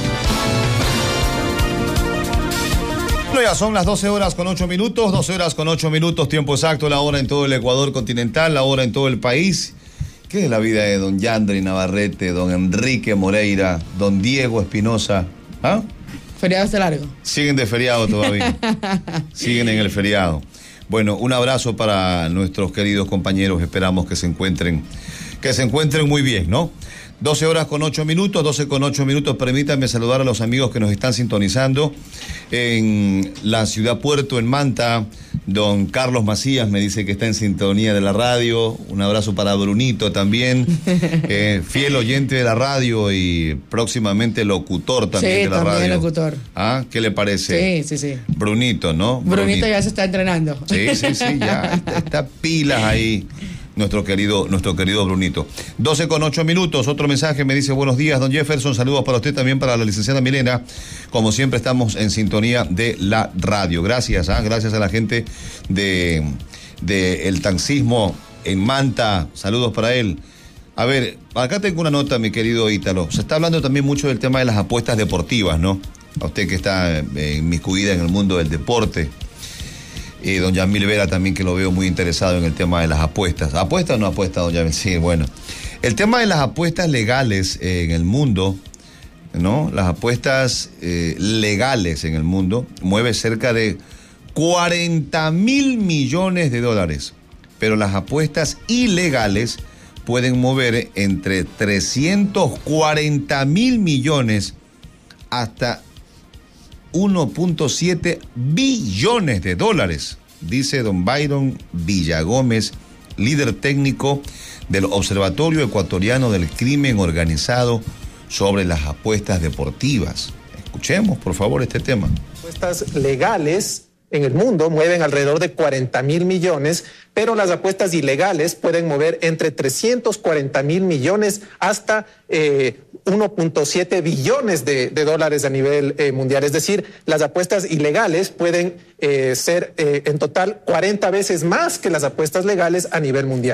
Bueno, ya son las doce horas con ocho minutos, doce horas con ocho minutos, tiempo exacto, la hora en todo el Ecuador continental, la hora en todo el país. ¿Qué es la vida de don Yandri Navarrete, don Enrique Moreira, don Diego Espinosa? ¿Ah? Feriado está largo. Siguen de feriado todavía. Siguen en el feriado. Bueno, un abrazo para nuestros queridos compañeros. Esperamos que se encuentren, que se encuentren muy bien, ¿no? doce horas con ocho minutos, doce con ocho minutos. Permítanme saludar a los amigos que nos están sintonizando en la ciudad Puerto, en Manta. Don Carlos Macías me dice que está en sintonía de la radio. Un abrazo para Brunito también, eh, fiel oyente de la radio y próximamente locutor también Sí, de la también radio. locutor. ¿Ah? ¿Qué le parece? Sí, sí, sí. Brunito, ¿no? Brunito ya se está entrenando. Sí, sí, sí, ya está, está pilas ahí. Nuestro querido, nuestro querido Brunito. doce con ocho minutos, otro mensaje me dice: buenos días, don Jefferson, saludos para usted, también para la licenciada Milena. Como siempre estamos en sintonía de la radio. Gracias, ¿ah? Gracias a la gente de, de el taxismo en Manta. Saludos para él. A ver, acá tengo una nota, mi querido Ítalo. Se está hablando también mucho del tema de las apuestas deportivas, ¿no? A usted que está eh, inmiscuida en el mundo del deporte. Y don Yamil Vera también, que lo veo muy interesado en el tema de las apuestas. ¿Apuesta o no apuesta, don Yamil? Sí, bueno. El tema de las apuestas legales eh, en el mundo, ¿no? Las apuestas eh, legales en el mundo mueve cerca de cuarenta mil millones de dólares. Pero las apuestas ilegales pueden mover entre trescientos cuarenta mil millones hasta uno punto siete billones de dólares, dice don Byron Villagómez, líder técnico del Observatorio Ecuatoriano del Crimen Organizado sobre las apuestas deportivas. Escuchemos, por favor, este tema. Apuestas legales en el mundo mueven alrededor de cuarenta mil millones, pero las apuestas ilegales pueden mover entre trescientos cuarenta mil millones hasta eh, uno punto siete billones de, de dólares a nivel eh, mundial. Es decir, las apuestas ilegales pueden eh, ser eh, en total cuarenta veces más que las apuestas legales a nivel mundial.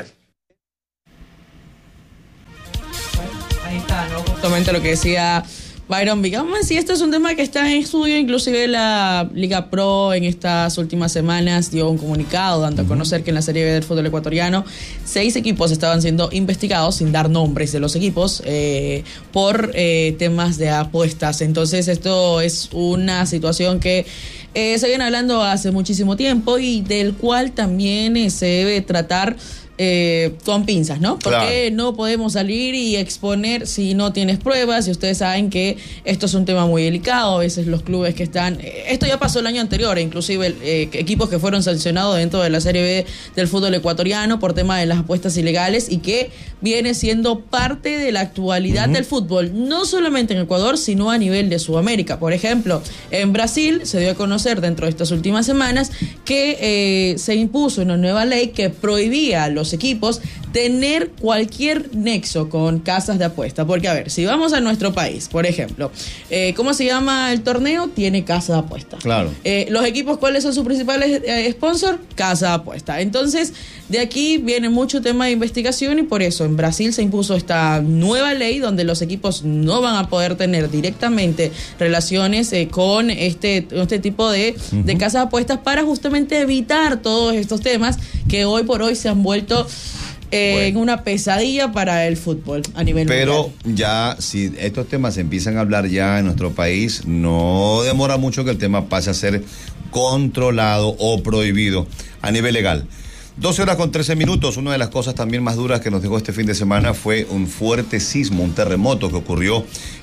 Ahí está, ¿no? Justamente lo que decía Byron Vigama. Sí, esto es un tema que está en estudio, inclusive la Liga Pro en estas últimas semanas dio un comunicado dando a conocer que en la Serie B del fútbol ecuatoriano seis equipos estaban siendo investigados, sin dar nombres de los equipos, eh, por eh, temas de apuestas. Entonces esto es una situación que eh, se viene hablando hace muchísimo tiempo y del cual también eh, se debe tratar Eh, con pinzas, ¿no? Porque claro, no podemos salir y exponer si no tienes pruebas, y ustedes saben que esto es un tema muy delicado. A veces los clubes que están, esto ya pasó el año anterior, inclusive eh, equipos que fueron sancionados dentro de la Serie B del fútbol ecuatoriano por tema de las apuestas ilegales, y que viene siendo parte de la actualidad uh-huh. del fútbol, no solamente en Ecuador, sino a nivel de Sudamérica. Por ejemplo, en Brasil se dio a conocer dentro de estas últimas semanas que eh, se impuso una nueva ley que prohibía a los equipos tener cualquier nexo con casas de apuesta. Porque, a ver, si vamos a nuestro país, por ejemplo, eh, ¿cómo se llama el torneo? Tiene casa de apuesta. Claro. Eh, ¿Los equipos cuáles son sus principales eh, sponsors? Casa de apuesta. Entonces, de aquí viene mucho tema de investigación, y por eso en Brasil se impuso esta nueva ley donde los equipos no van a poder tener directamente relaciones eh, con este, este tipo de, uh-huh. de casas de apuestas, para justamente evitar todos estos temas que hoy por hoy se han vuelto Eh, bueno. en una pesadilla para el fútbol a nivel Pero mundial. ya, si estos temas se empiezan a hablar ya en nuestro país, no demora mucho que el tema pase a ser controlado o prohibido a nivel legal. doce horas con trece minutos. Una de las cosas también más duras que nos dejó este fin de semana fue un fuerte sismo, un terremoto que ocurrió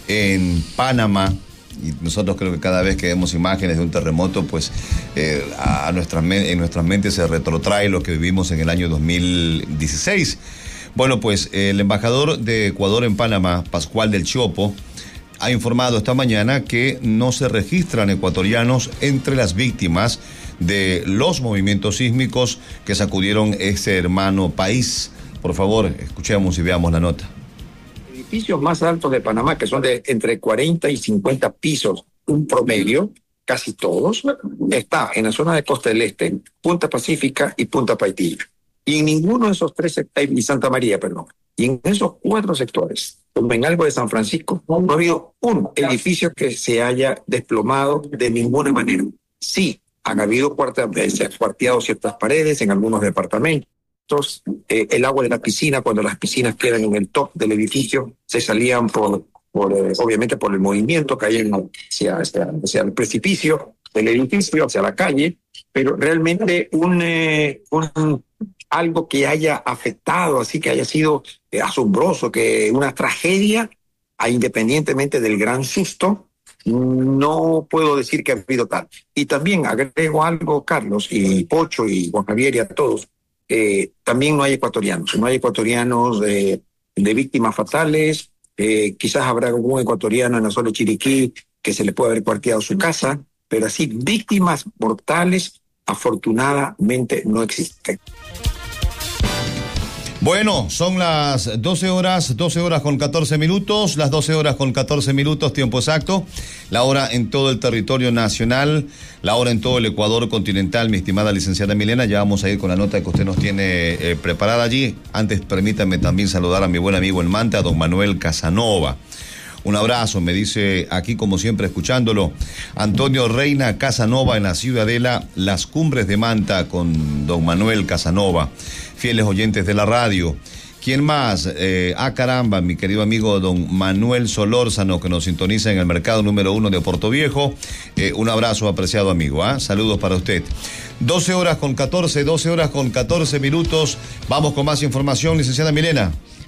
en Panamá. Y nosotros creo que cada vez que vemos imágenes de un terremoto, pues eh, a nuestras en nuestras mentes se retrotrae lo que vivimos en el año dos mil dieciséis. Bueno, pues eh, el embajador de Ecuador en Panamá, Pascual del Chopo, ha informado esta mañana que no se registran ecuatorianos entre las víctimas de los movimientos sísmicos que sacudieron ese hermano país. Por favor, escuchemos y veamos la nota. Edificios más altos de Panamá, que son de entre cuarenta y cincuenta pisos, un promedio, casi todos, está en la zona de Costa del Este, Punta Pacífica y Punta Paitilla. Y en ninguno de esos tres sectores, y Santa María, perdón, y en esos cuatro sectores, como en algo de San Francisco, no ha habido un edificio que se haya desplomado de ninguna manera. Sí, han habido cuarteados ciertas paredes en algunos departamentos. Eh, el agua de la piscina, cuando las piscinas quedan en el top del edificio, se salían por, por eh, obviamente por el movimiento, caían hacia, hacia, hacia el precipicio del edificio, hacia la calle, pero realmente un, eh, un algo que haya afectado, así que haya sido eh, asombroso, que una tragedia, a, independientemente del gran susto, no puedo decir que ha habido tal. Y también agrego algo, Carlos y Pocho y Juan Javier y a todos. Eh, también no hay ecuatorianos, no hay ecuatorianos de, de víctimas fatales. Eh, quizás habrá algún ecuatoriano en la zona de Chiriquí que se le puede haber cuarteado su casa, pero así víctimas mortales afortunadamente no existen. Bueno, son las doce horas, doce horas con catorce minutos, las doce horas con catorce minutos, tiempo exacto, la hora en todo el territorio nacional, la hora en todo el Ecuador continental. Mi estimada licenciada Milena, ya vamos a ir con la nota que usted nos tiene eh, preparada allí. Antes, permítanme también saludar a mi buen amigo en Manta, a don Manuel Casanova. Un abrazo, me dice aquí como siempre escuchándolo, Antonio Reina Casanova en la Ciudadela, Las Cumbres de Manta, con don Manuel Casanova, fieles oyentes de la radio. ¿Quién más? Eh, ah, caramba, mi querido amigo don Manuel Solórzano, que nos sintoniza en el mercado número uno de Puerto Viejo. Eh, un abrazo, apreciado amigo, ¿eh? Saludos para usted. doce horas con catorce, doce horas con catorce minutos. Vamos con más información, licenciada Milena.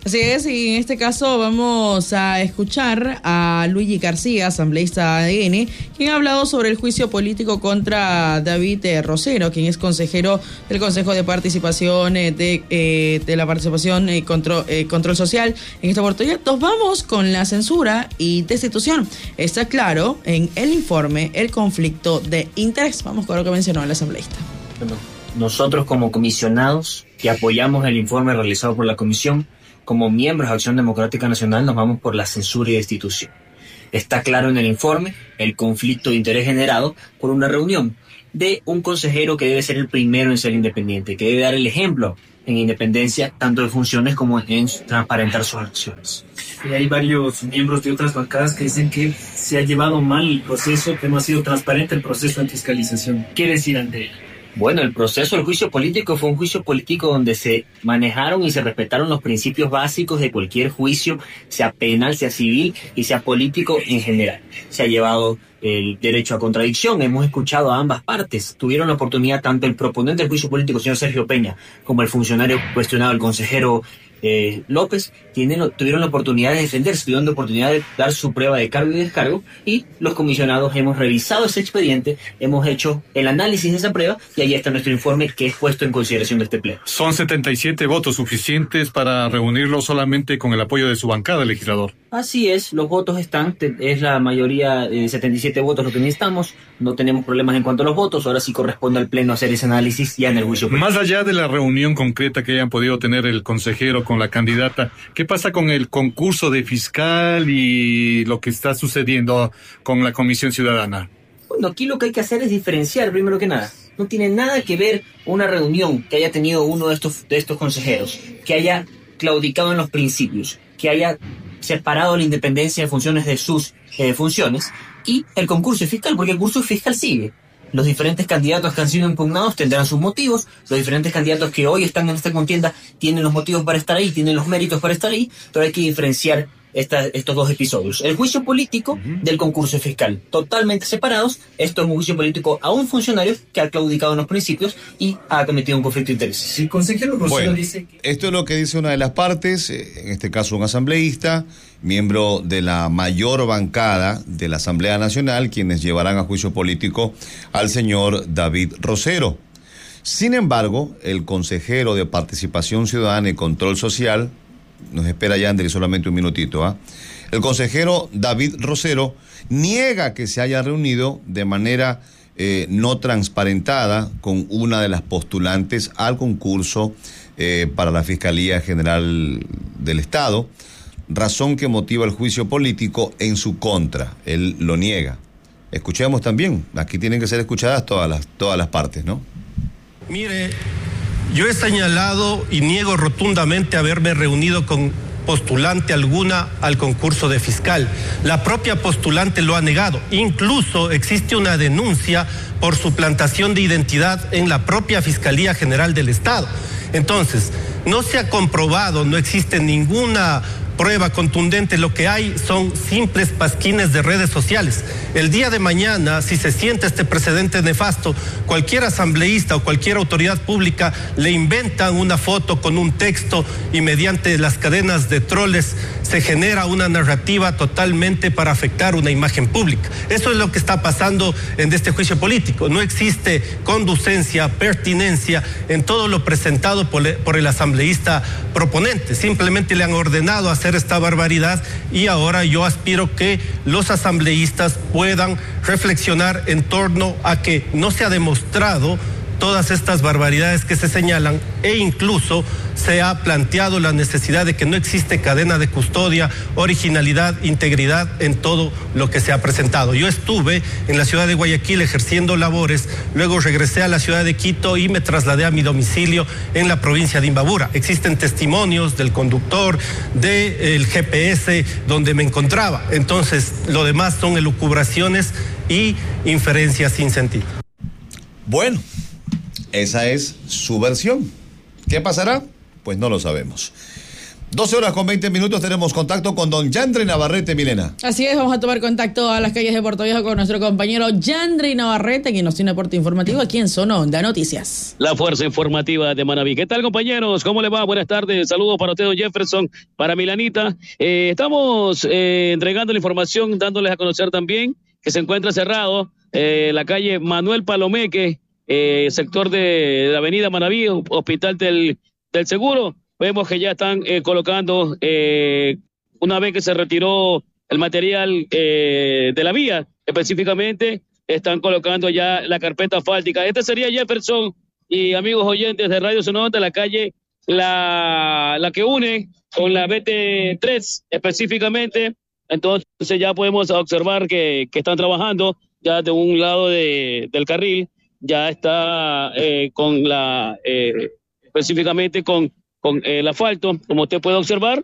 Así es, y en este caso vamos a escuchar a Luigi García, asambleísta A D N, quien ha hablado sobre el juicio político contra David eh, Rosero, quien es consejero del Consejo de Participación eh, de, eh, de la Participación y eh, control, eh, Control Social. En esta oportunidad nos vamos con la censura y destitución. Está claro en el informe el conflicto de interés. Vamos con lo que mencionó el asambleísta. Bueno, nosotros como comisionados que apoyamos el informe realizado por la comisión, como miembros de Acción Democrática Nacional, nos vamos por la censura y destitución. Está claro en el informe el conflicto de interés generado por una reunión de un consejero que debe ser el primero en ser independiente, que debe dar el ejemplo en independencia tanto de funciones como en transparentar sus acciones. Y hay varios miembros de otras bancadas que dicen que se ha llevado mal el proceso, que no ha sido transparente el proceso de fiscalización. ¿Qué decir ante ello? Bueno, el proceso del juicio político fue un juicio político donde se manejaron y se respetaron los principios básicos de cualquier juicio, sea penal, sea civil y sea político en general. Se ha llevado el derecho a contradicción, hemos escuchado a ambas partes. Tuvieron la oportunidad tanto el proponente del juicio político, señor Sergio Peña, como el funcionario cuestionado, el consejero Eh, López, tienen, tuvieron la oportunidad de defenderse, tuvieron la oportunidad de dar su prueba de cargo y descargo, y los comisionados hemos revisado ese expediente, hemos hecho el análisis de esa prueba y ahí está nuestro informe que es puesto en consideración de este pleno. Son setenta y siete votos suficientes para reunirlo solamente con el apoyo de su bancada, legislador. Así es, los votos están, es la mayoría de setenta y siete votos lo que necesitamos, no tenemos problemas en cuanto a los votos, ahora sí corresponde al pleno hacer ese análisis ya en el juicio político. Más allá de la reunión concreta que hayan podido tener el consejero con la candidata, ¿qué pasa con el concurso de fiscal y lo que está sucediendo con la Comisión Ciudadana? Bueno, aquí lo que hay que hacer es diferenciar, primero que nada. No tiene nada que ver una reunión que haya tenido uno de estos, de estos consejeros, que haya claudicado en los principios, que haya separado la independencia de funciones de sus eh, funciones, y el concurso fiscal, porque el concurso fiscal sigue. Los diferentes candidatos que han sido impugnados tendrán sus motivos, los diferentes candidatos que hoy están en esta contienda tienen los motivos para estar ahí, tienen los méritos para estar ahí, pero hay que diferenciar esta, estos dos episodios. El juicio político uh-huh. del concurso fiscal, totalmente separados. Esto es un juicio político a un funcionario que ha claudicado en los principios y ha cometido un conflicto de intereses. Sí, consejero Rosero bueno, dice que... Esto es lo que dice una de las partes, en este caso un asambleísta, miembro de la mayor bancada de la Asamblea Nacional, quienes llevarán a juicio político al señor David Rosero. Sin embargo, el consejero de Participación Ciudadana y Control Social, nos espera Yandri solamente un minutito, ¿ah? El consejero David Rosero niega que se haya reunido de manera eh, no transparentada con una de las postulantes al concurso eh, para la Fiscalía General del Estado, razón que motiva el juicio político en su contra. Él lo niega. Escuchemos también, aquí tienen que ser escuchadas todas las, todas las partes, ¿no? Mire, yo he señalado y niego rotundamente haberme reunido con postulante alguna al concurso de fiscal. La propia postulante lo ha negado. Incluso existe una denuncia por suplantación de identidad en la propia Fiscalía General del Estado. Entonces, no se ha comprobado, no existe ninguna prueba contundente, lo que hay son simples pasquines de redes sociales. El día de mañana, si se siente este precedente nefasto, cualquier asambleísta o cualquier autoridad pública le inventan una foto con un texto y mediante las cadenas de troles se genera una narrativa totalmente para afectar una imagen pública. Eso es lo que está pasando en este juicio político. No existe conducencia, pertinencia en todo lo presentado por el, por el asambleísta proponente. Simplemente le han ordenado hacer esta barbaridad y ahora yo aspiro que los asambleístas puedan reflexionar en torno a que no se ha demostrado todas estas barbaridades que se señalan e incluso se ha planteado la necesidad de que no existe cadena de custodia, originalidad, integridad en todo lo que se ha presentado. Yo estuve en la ciudad de Guayaquil ejerciendo labores, luego regresé a la ciudad de Quito y me trasladé a mi domicilio en la provincia de Imbabura. Existen testimonios del conductor, del G P S donde me encontraba. Entonces, lo demás son elucubraciones y inferencias sin sentido. Bueno, esa es su versión. ¿Qué pasará? Pues no lo sabemos. doce horas con veinte minutos tenemos contacto con don Yandri Navarrete, Milena. Así es, vamos a tomar contacto a las calles de Puerto Viejo con nuestro compañero Yandri Navarrete, quien nos tiene aporte informativo aquí en Zona Onda Noticias. La fuerza informativa de Manabí. ¿Qué tal, compañeros? ¿Cómo le va? Buenas tardes. Saludos para usted, don Jefferson, para Milanita. Eh, estamos eh, entregando la información, dándoles a conocer también que se encuentra cerrado eh, la calle Manuel Palomeque, eh, sector de, de la avenida Manabí, Hospital del, del Seguro. Vemos que ya están eh, colocando, eh, una vez que se retiró el material eh, de la vía, específicamente, están colocando ya la carpeta asfáltica. Este sería Jefferson y amigos oyentes de Radio Zona Onda, la calle, la, la que une con la B T tres específicamente. Entonces ya podemos observar que, que están trabajando ya de un lado de, del carril, ya está eh, con la, eh, específicamente con con el asfalto, como usted puede observar,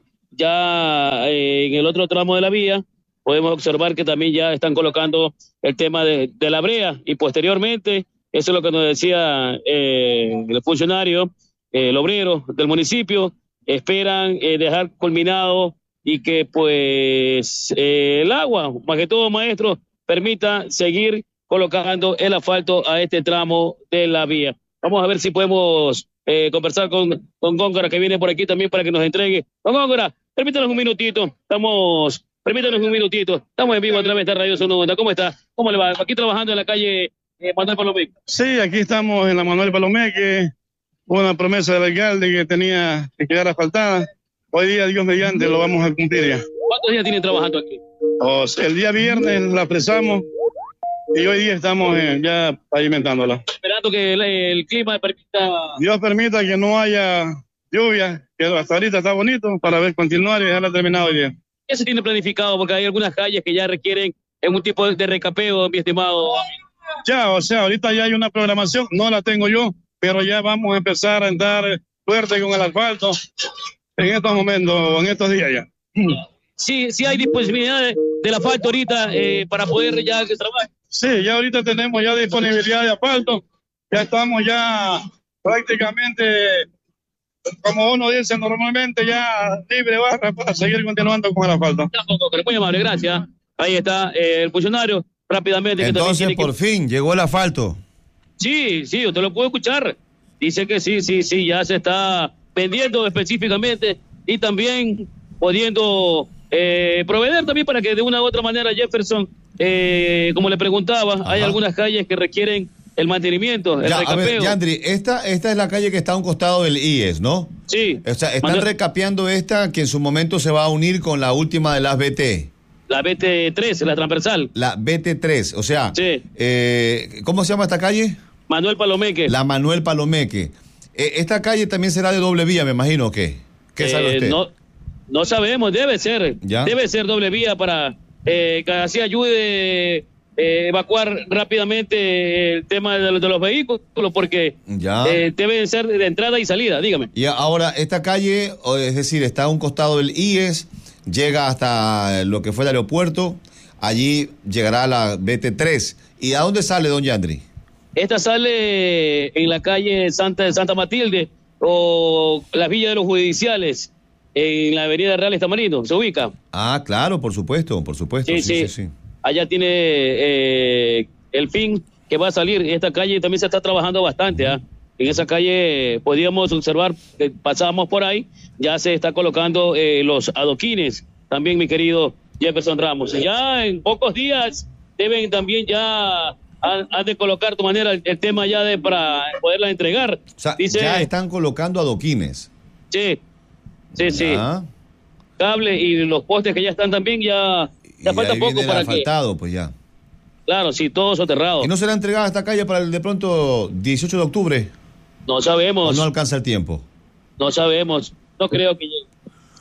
ya eh, en el otro tramo de la vía, podemos observar que también ya están colocando el tema de, de la brea, y posteriormente, eso es lo que nos decía eh, el funcionario, eh, el obrero del municipio, esperan eh, dejar culminado y que pues eh, el agua, más que todo, maestro, permita seguir colocando el asfalto a este tramo de la vía. Vamos a ver si podemos Eh, conversar con, con Góngora, que viene por aquí también para que nos entregue. Don Góngora, permítanos un minutito, estamos, permítanos un minutito, estamos en vivo a través de Radio Zona Onda. ¿Cómo está? ¿Cómo le va? Aquí trabajando en la calle eh, Manuel Palomeque. Sí, aquí estamos en la Manuel Palomeque, una promesa del alcalde que tenía que quedar asfaltada. Hoy día, Dios mediante, lo vamos a cumplir ya. ¿Cuántos días tienen trabajando aquí? O sea, el día viernes la apresamos y hoy día estamos eh, ya pavimentándola. Esperando que el, el clima permita... Dios permita que no haya lluvia, que hasta ahorita está bonito, para ver continuar y dejarla terminada hoy día. ¿Qué se tiene planificado? Porque hay algunas calles que ya requieren algún tipo de recapeo, mi estimado. Ya, o sea, ahorita ya hay una programación, no la tengo yo, pero ya vamos a empezar a andar fuerte con el asfalto en estos momentos, en estos días ya. Sí, sí hay disponibilidad de, del asfalto ahorita eh, para poder ya que trabaje. Sí, ya ahorita tenemos ya disponibilidad de asfalto, ya estamos ya prácticamente, como uno dice normalmente, ya libre barra para seguir continuando con el asfalto. Muy amable, gracias. Ahí está eh, el funcionario, rápidamente. Entonces, que por que... fin, llegó el asfalto. Sí, sí, usted lo puede escuchar. Dice que sí, sí, sí, ya se está vendiendo específicamente y también pudiendo eh, proveer también para que de una u otra manera Jefferson, eh, como le preguntaba, Ajá. hay algunas calles que requieren el mantenimiento, el ya, recapeo. A ver, Yandri, esta, esta es la calle que está a un costado del I E S, ¿no? Sí. O sea, están Manuel... recapeando esta que en su momento se va a unir con la última de las B T. La B T tres, la transversal. La B T tres, o sea, sí. eh, ¿cómo se llama esta calle? Manuel Palomeque. La Manuel Palomeque. Eh, esta calle también será de doble vía, me imagino, ¿o qué? ¿Qué eh, sabe usted? No, no sabemos, debe ser. ¿Ya? Debe ser doble vía para eh, que así ayude eh, evacuar rápidamente el tema de, de los vehículos, porque ya. Eh, deben ser de entrada y salida, dígame. Y ahora, esta calle, es decir, está a un costado del I E S, llega hasta lo que fue el aeropuerto, allí llegará la B T tres. ¿Y a dónde sale, don Yandri? Esta sale en la calle Santa, Santa Matilde o la Villa de los Judiciales, en la avenida Real Estamarino, se ubica. Ah, claro, por supuesto, por supuesto. Sí, sí, sí. sí, sí. Allá tiene eh, el fin que va a salir. Esta calle también se está trabajando bastante. ¿eh? En esa calle podíamos observar, que pasábamos por ahí, ya se está colocando eh, los adoquines, también mi querido Jefferson Ramos. Ya en pocos días deben también ya... han de colocar tu manera el, el tema ya de para poderla entregar. O sea, dice, ya están colocando adoquines. Sí, sí, sí. Ya. Cable y los postes que ya están también, ya, ya y falta ahí poco viene el para asfaltado, que... pues ya. Claro, sí, todo soterrado. ¿Y no será entregada esta calle para el de pronto dieciocho de octubre? No sabemos. ¿O no alcanza el tiempo? No sabemos. No creo que llegue.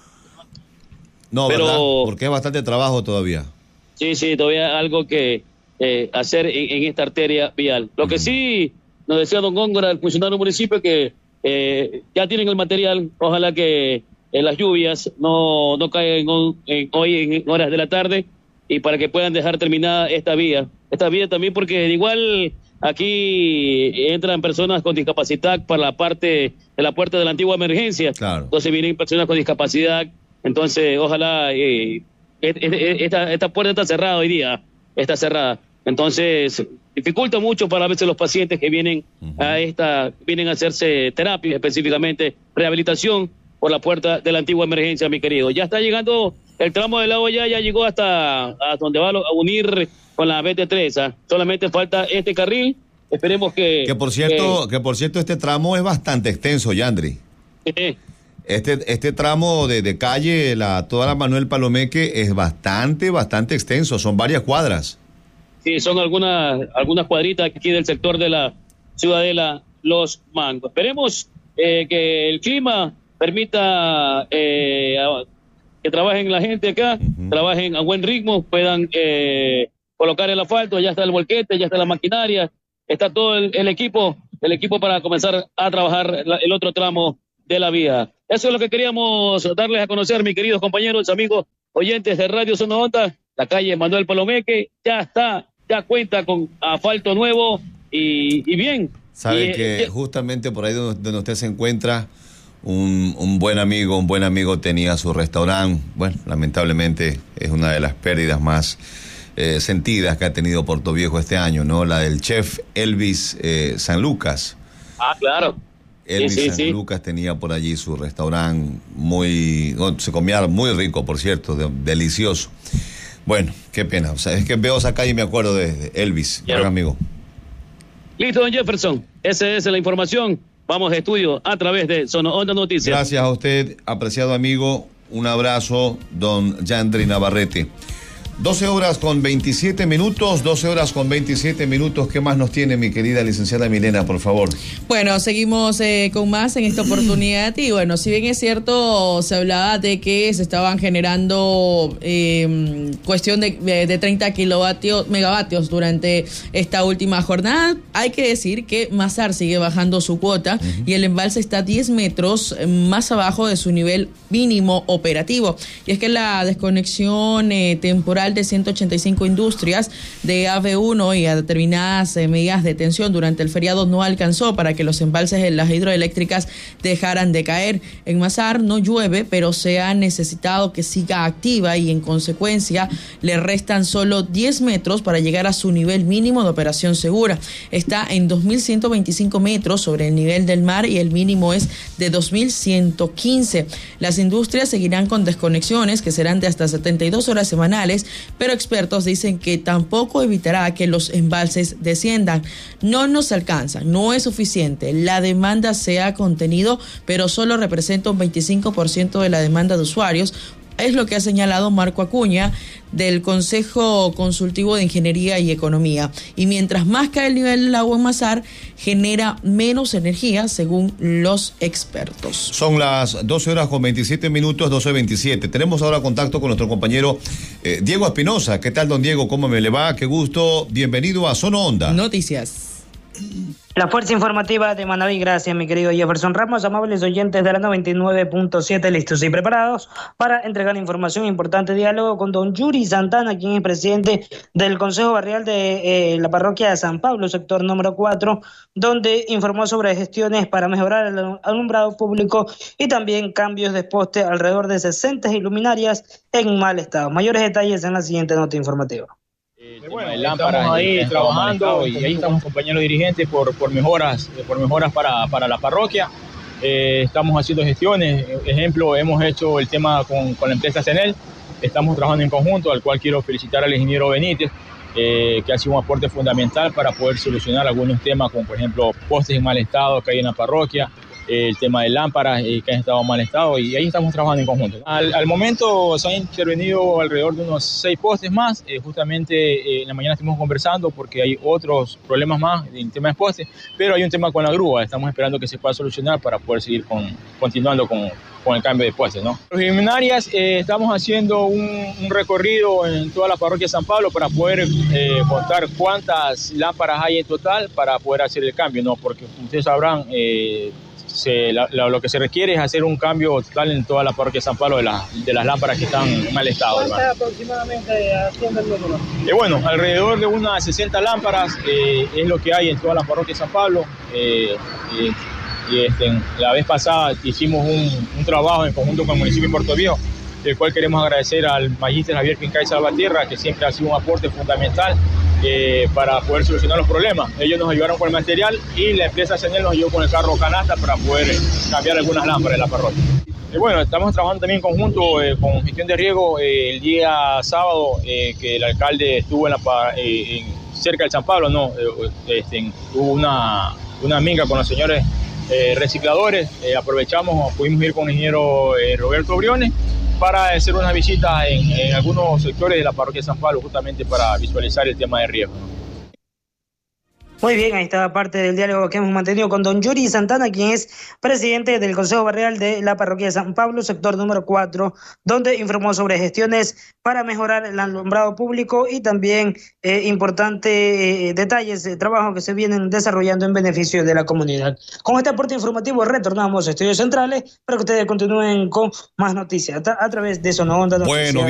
No, pero... ¿verdad? Porque es bastante trabajo todavía. Sí, sí, todavía algo que... Eh, hacer en, en esta arteria vial. Lo uh-huh. que sí nos decía don Góngora, el funcionario del municipio, que eh, ya tienen el material, ojalá que eh, las lluvias no, no caigan en, hoy en horas de la tarde y para que puedan dejar terminada esta vía. Esta vía también porque igual aquí entran personas con discapacidad para la parte de la puerta de la antigua emergencia. Claro. Entonces vienen personas con discapacidad. Entonces, ojalá, eh, esta, esta puerta está cerrada hoy día, está cerrada. Entonces, dificulta mucho para a veces los pacientes que vienen uh-huh. a esta, vienen a hacerse terapia, específicamente rehabilitación por la puerta de la antigua emergencia, mi querido. Ya está llegando el tramo del lago, ya, ya llegó hasta, hasta donde va a unir con la B T tres. ¿eh? Solamente falta este carril. Esperemos que... Que por cierto, que, que por cierto este tramo es bastante extenso, Yandri. Eh, Este, este tramo de, de calle, la, toda la Manuel Palomeque, es bastante, bastante extenso, son varias cuadras. Sí, son algunas, algunas cuadritas aquí del sector de la Ciudadela Los Mangos. Esperemos eh, que el clima permita eh, que trabajen la gente acá, uh-huh. trabajen a buen ritmo, puedan eh, colocar el asfalto, ya está el volquete, ya está la maquinaria, está todo el, el equipo, el equipo para comenzar a trabajar la, el otro tramo de la vía. Eso es lo que queríamos darles a conocer, mis queridos compañeros, amigos, oyentes de Radio Zona Onda. La calle Manuel Palomeque ya está, ya cuenta con asfalto nuevo y, y bien. Sabe y, que eh, justamente por ahí donde, donde usted se encuentra, un, un buen amigo, un buen amigo tenía su restaurante. Bueno, lamentablemente es una de las pérdidas más eh, sentidas que ha tenido Puerto Viejo este año, ¿no? La del chef Elvis eh, San Lucas. Ah, claro. Elvis sí, sí, San sí. Lucas tenía por allí su restaurante muy, no, se comía muy rico, por cierto, de, delicioso. Bueno, qué pena, o sea, es que veo esa calle y me acuerdo de, de Elvis, gran amigo. Listo, don Jefferson, esa es la información. Vamos a estudio a través de Zona Onda Noticias. Gracias a usted, apreciado amigo, un abrazo, don Yandri Navarrete. doce horas con veintisiete minutos, doce horas con veintisiete minutos. ¿Qué más nos tiene mi querida licenciada Milena, por favor? Bueno, seguimos eh, con más en esta oportunidad y bueno, si bien es cierto, se hablaba de que se estaban generando eh, cuestión de, de treinta kilovatios, megavatios durante esta última jornada, hay que decir que Mazar sigue bajando su cuota uh-huh. y el embalse está diez metros más abajo de su nivel mínimo operativo. Y es que la desconexión eh, temporal de ciento ochenta y cinco industrias de A V uno y a determinadas eh, medidas de tensión durante el feriado no alcanzó para que los embalses de las hidroeléctricas dejaran de caer. En Mazar no llueve, pero se ha necesitado que siga activa y en consecuencia le restan solo diez metros para llegar a su nivel mínimo de operación segura. Está en dos mil ciento veinticinco metros sobre el nivel del mar y el mínimo es de dos mil ciento quince. Las industrias seguirán con desconexiones que serán de hasta setenta y dos horas semanales, pero expertos dicen que tampoco evitará que los embalses desciendan. No nos alcanzan, no es suficiente. La demanda se ha contenido, pero solo representa un veinticinco por ciento de la demanda de usuarios. Es lo que ha señalado Marco Acuña del Consejo Consultivo de Ingeniería y Economía. Y mientras más cae el nivel del agua en Mazar, genera menos energía, según los expertos. Son las doce horas con veintisiete minutos, doce veintisiete. Tenemos ahora contacto con nuestro compañero eh, Diego Espinosa. ¿Qué tal, don Diego? ¿Cómo me le va? Qué gusto. Bienvenido a Zona Onda. Noticias. La fuerza informativa de Manaví, gracias mi querido Jefferson Ramos, amables oyentes de la noventa y nueve punto siete, listos y preparados para entregar información importante. Diálogo con don Yuri Santana, quien es presidente del Consejo Barrial de eh, la parroquia de San Pablo, sector número cuatro, donde informó sobre gestiones para mejorar el alumbrado público y también cambios de poste alrededor de sesenta iluminarias en mal estado. Mayores detalles en la siguiente nota informativa. Bueno, estamos ahí trabajando y ahí estamos compañeros dirigentes por, por mejoras, por mejoras para, para la parroquia. Eh, estamos haciendo gestiones, ejemplo, hemos hecho el tema con, con la empresa CENEL, estamos trabajando en conjunto, al cual quiero felicitar al ingeniero Benítez, eh, que ha sido un aporte fundamental para poder solucionar algunos temas, como por ejemplo postes en mal estado que hay en la parroquia, el tema de lámparas eh, que han estado en mal estado, y ahí estamos trabajando en conjunto. Al, al momento se han intervenido alrededor de unos seis postes más, eh, justamente eh, en la mañana estuvimos conversando porque hay otros problemas más en tema de postes, pero hay un tema con la grúa, estamos esperando que se pueda solucionar para poder seguir con, continuando con, con el cambio de postes, ¿no? Los luminarias, eh, estamos haciendo un, un recorrido en toda la parroquia de San Pablo para poder eh, contar cuántas lámparas hay en total para poder hacer el cambio, ¿no? Porque ustedes sabrán, eh, se, la, la, lo que se requiere es hacer un cambio total en toda la parroquia de San Pablo de, la, de las lámparas que están en mal estado. ¿Cuántas aproximadamente asciende el número? Eh, bueno, alrededor de unas sesenta lámparas eh, es lo que hay en toda la parroquia de San Pablo. Eh, eh, y este, la vez pasada hicimos un, un trabajo en conjunto con el municipio de Puerto Viejo, del cual queremos agradecer al magíster Javier Quincay Salvatierra, que siempre ha sido un aporte fundamental eh, para poder solucionar los problemas. Ellos nos ayudaron con el material y la empresa Senel nos ayudó con el carro canasta para poder cambiar algunas lámparas de la parroquia. Y bueno, estamos trabajando también en conjunto eh, con gestión de riego. Eh, el día sábado eh, que el alcalde estuvo en la, eh, en, cerca del San Pablo, no, eh, este, hubo una, una minga con los señores eh, recicladores. Eh, aprovechamos, pudimos ir con el ingeniero eh, Roberto Briones para hacer una visita en, en algunos sectores de la parroquia de San Pablo, justamente para visualizar el tema de riego. Muy bien, ahí está parte del diálogo que hemos mantenido con don Yuri Santana, quien es presidente del Consejo Barrial de la Parroquia de San Pablo, sector número cuatro, donde informó sobre gestiones para mejorar el alumbrado público y también eh, importantes eh, detalles de trabajo que se vienen desarrollando en beneficio de la comunidad. Con este aporte informativo retornamos a Estudios Centrales para que ustedes continúen con más noticias a, a través de Sono Onda Noticias. Bueno,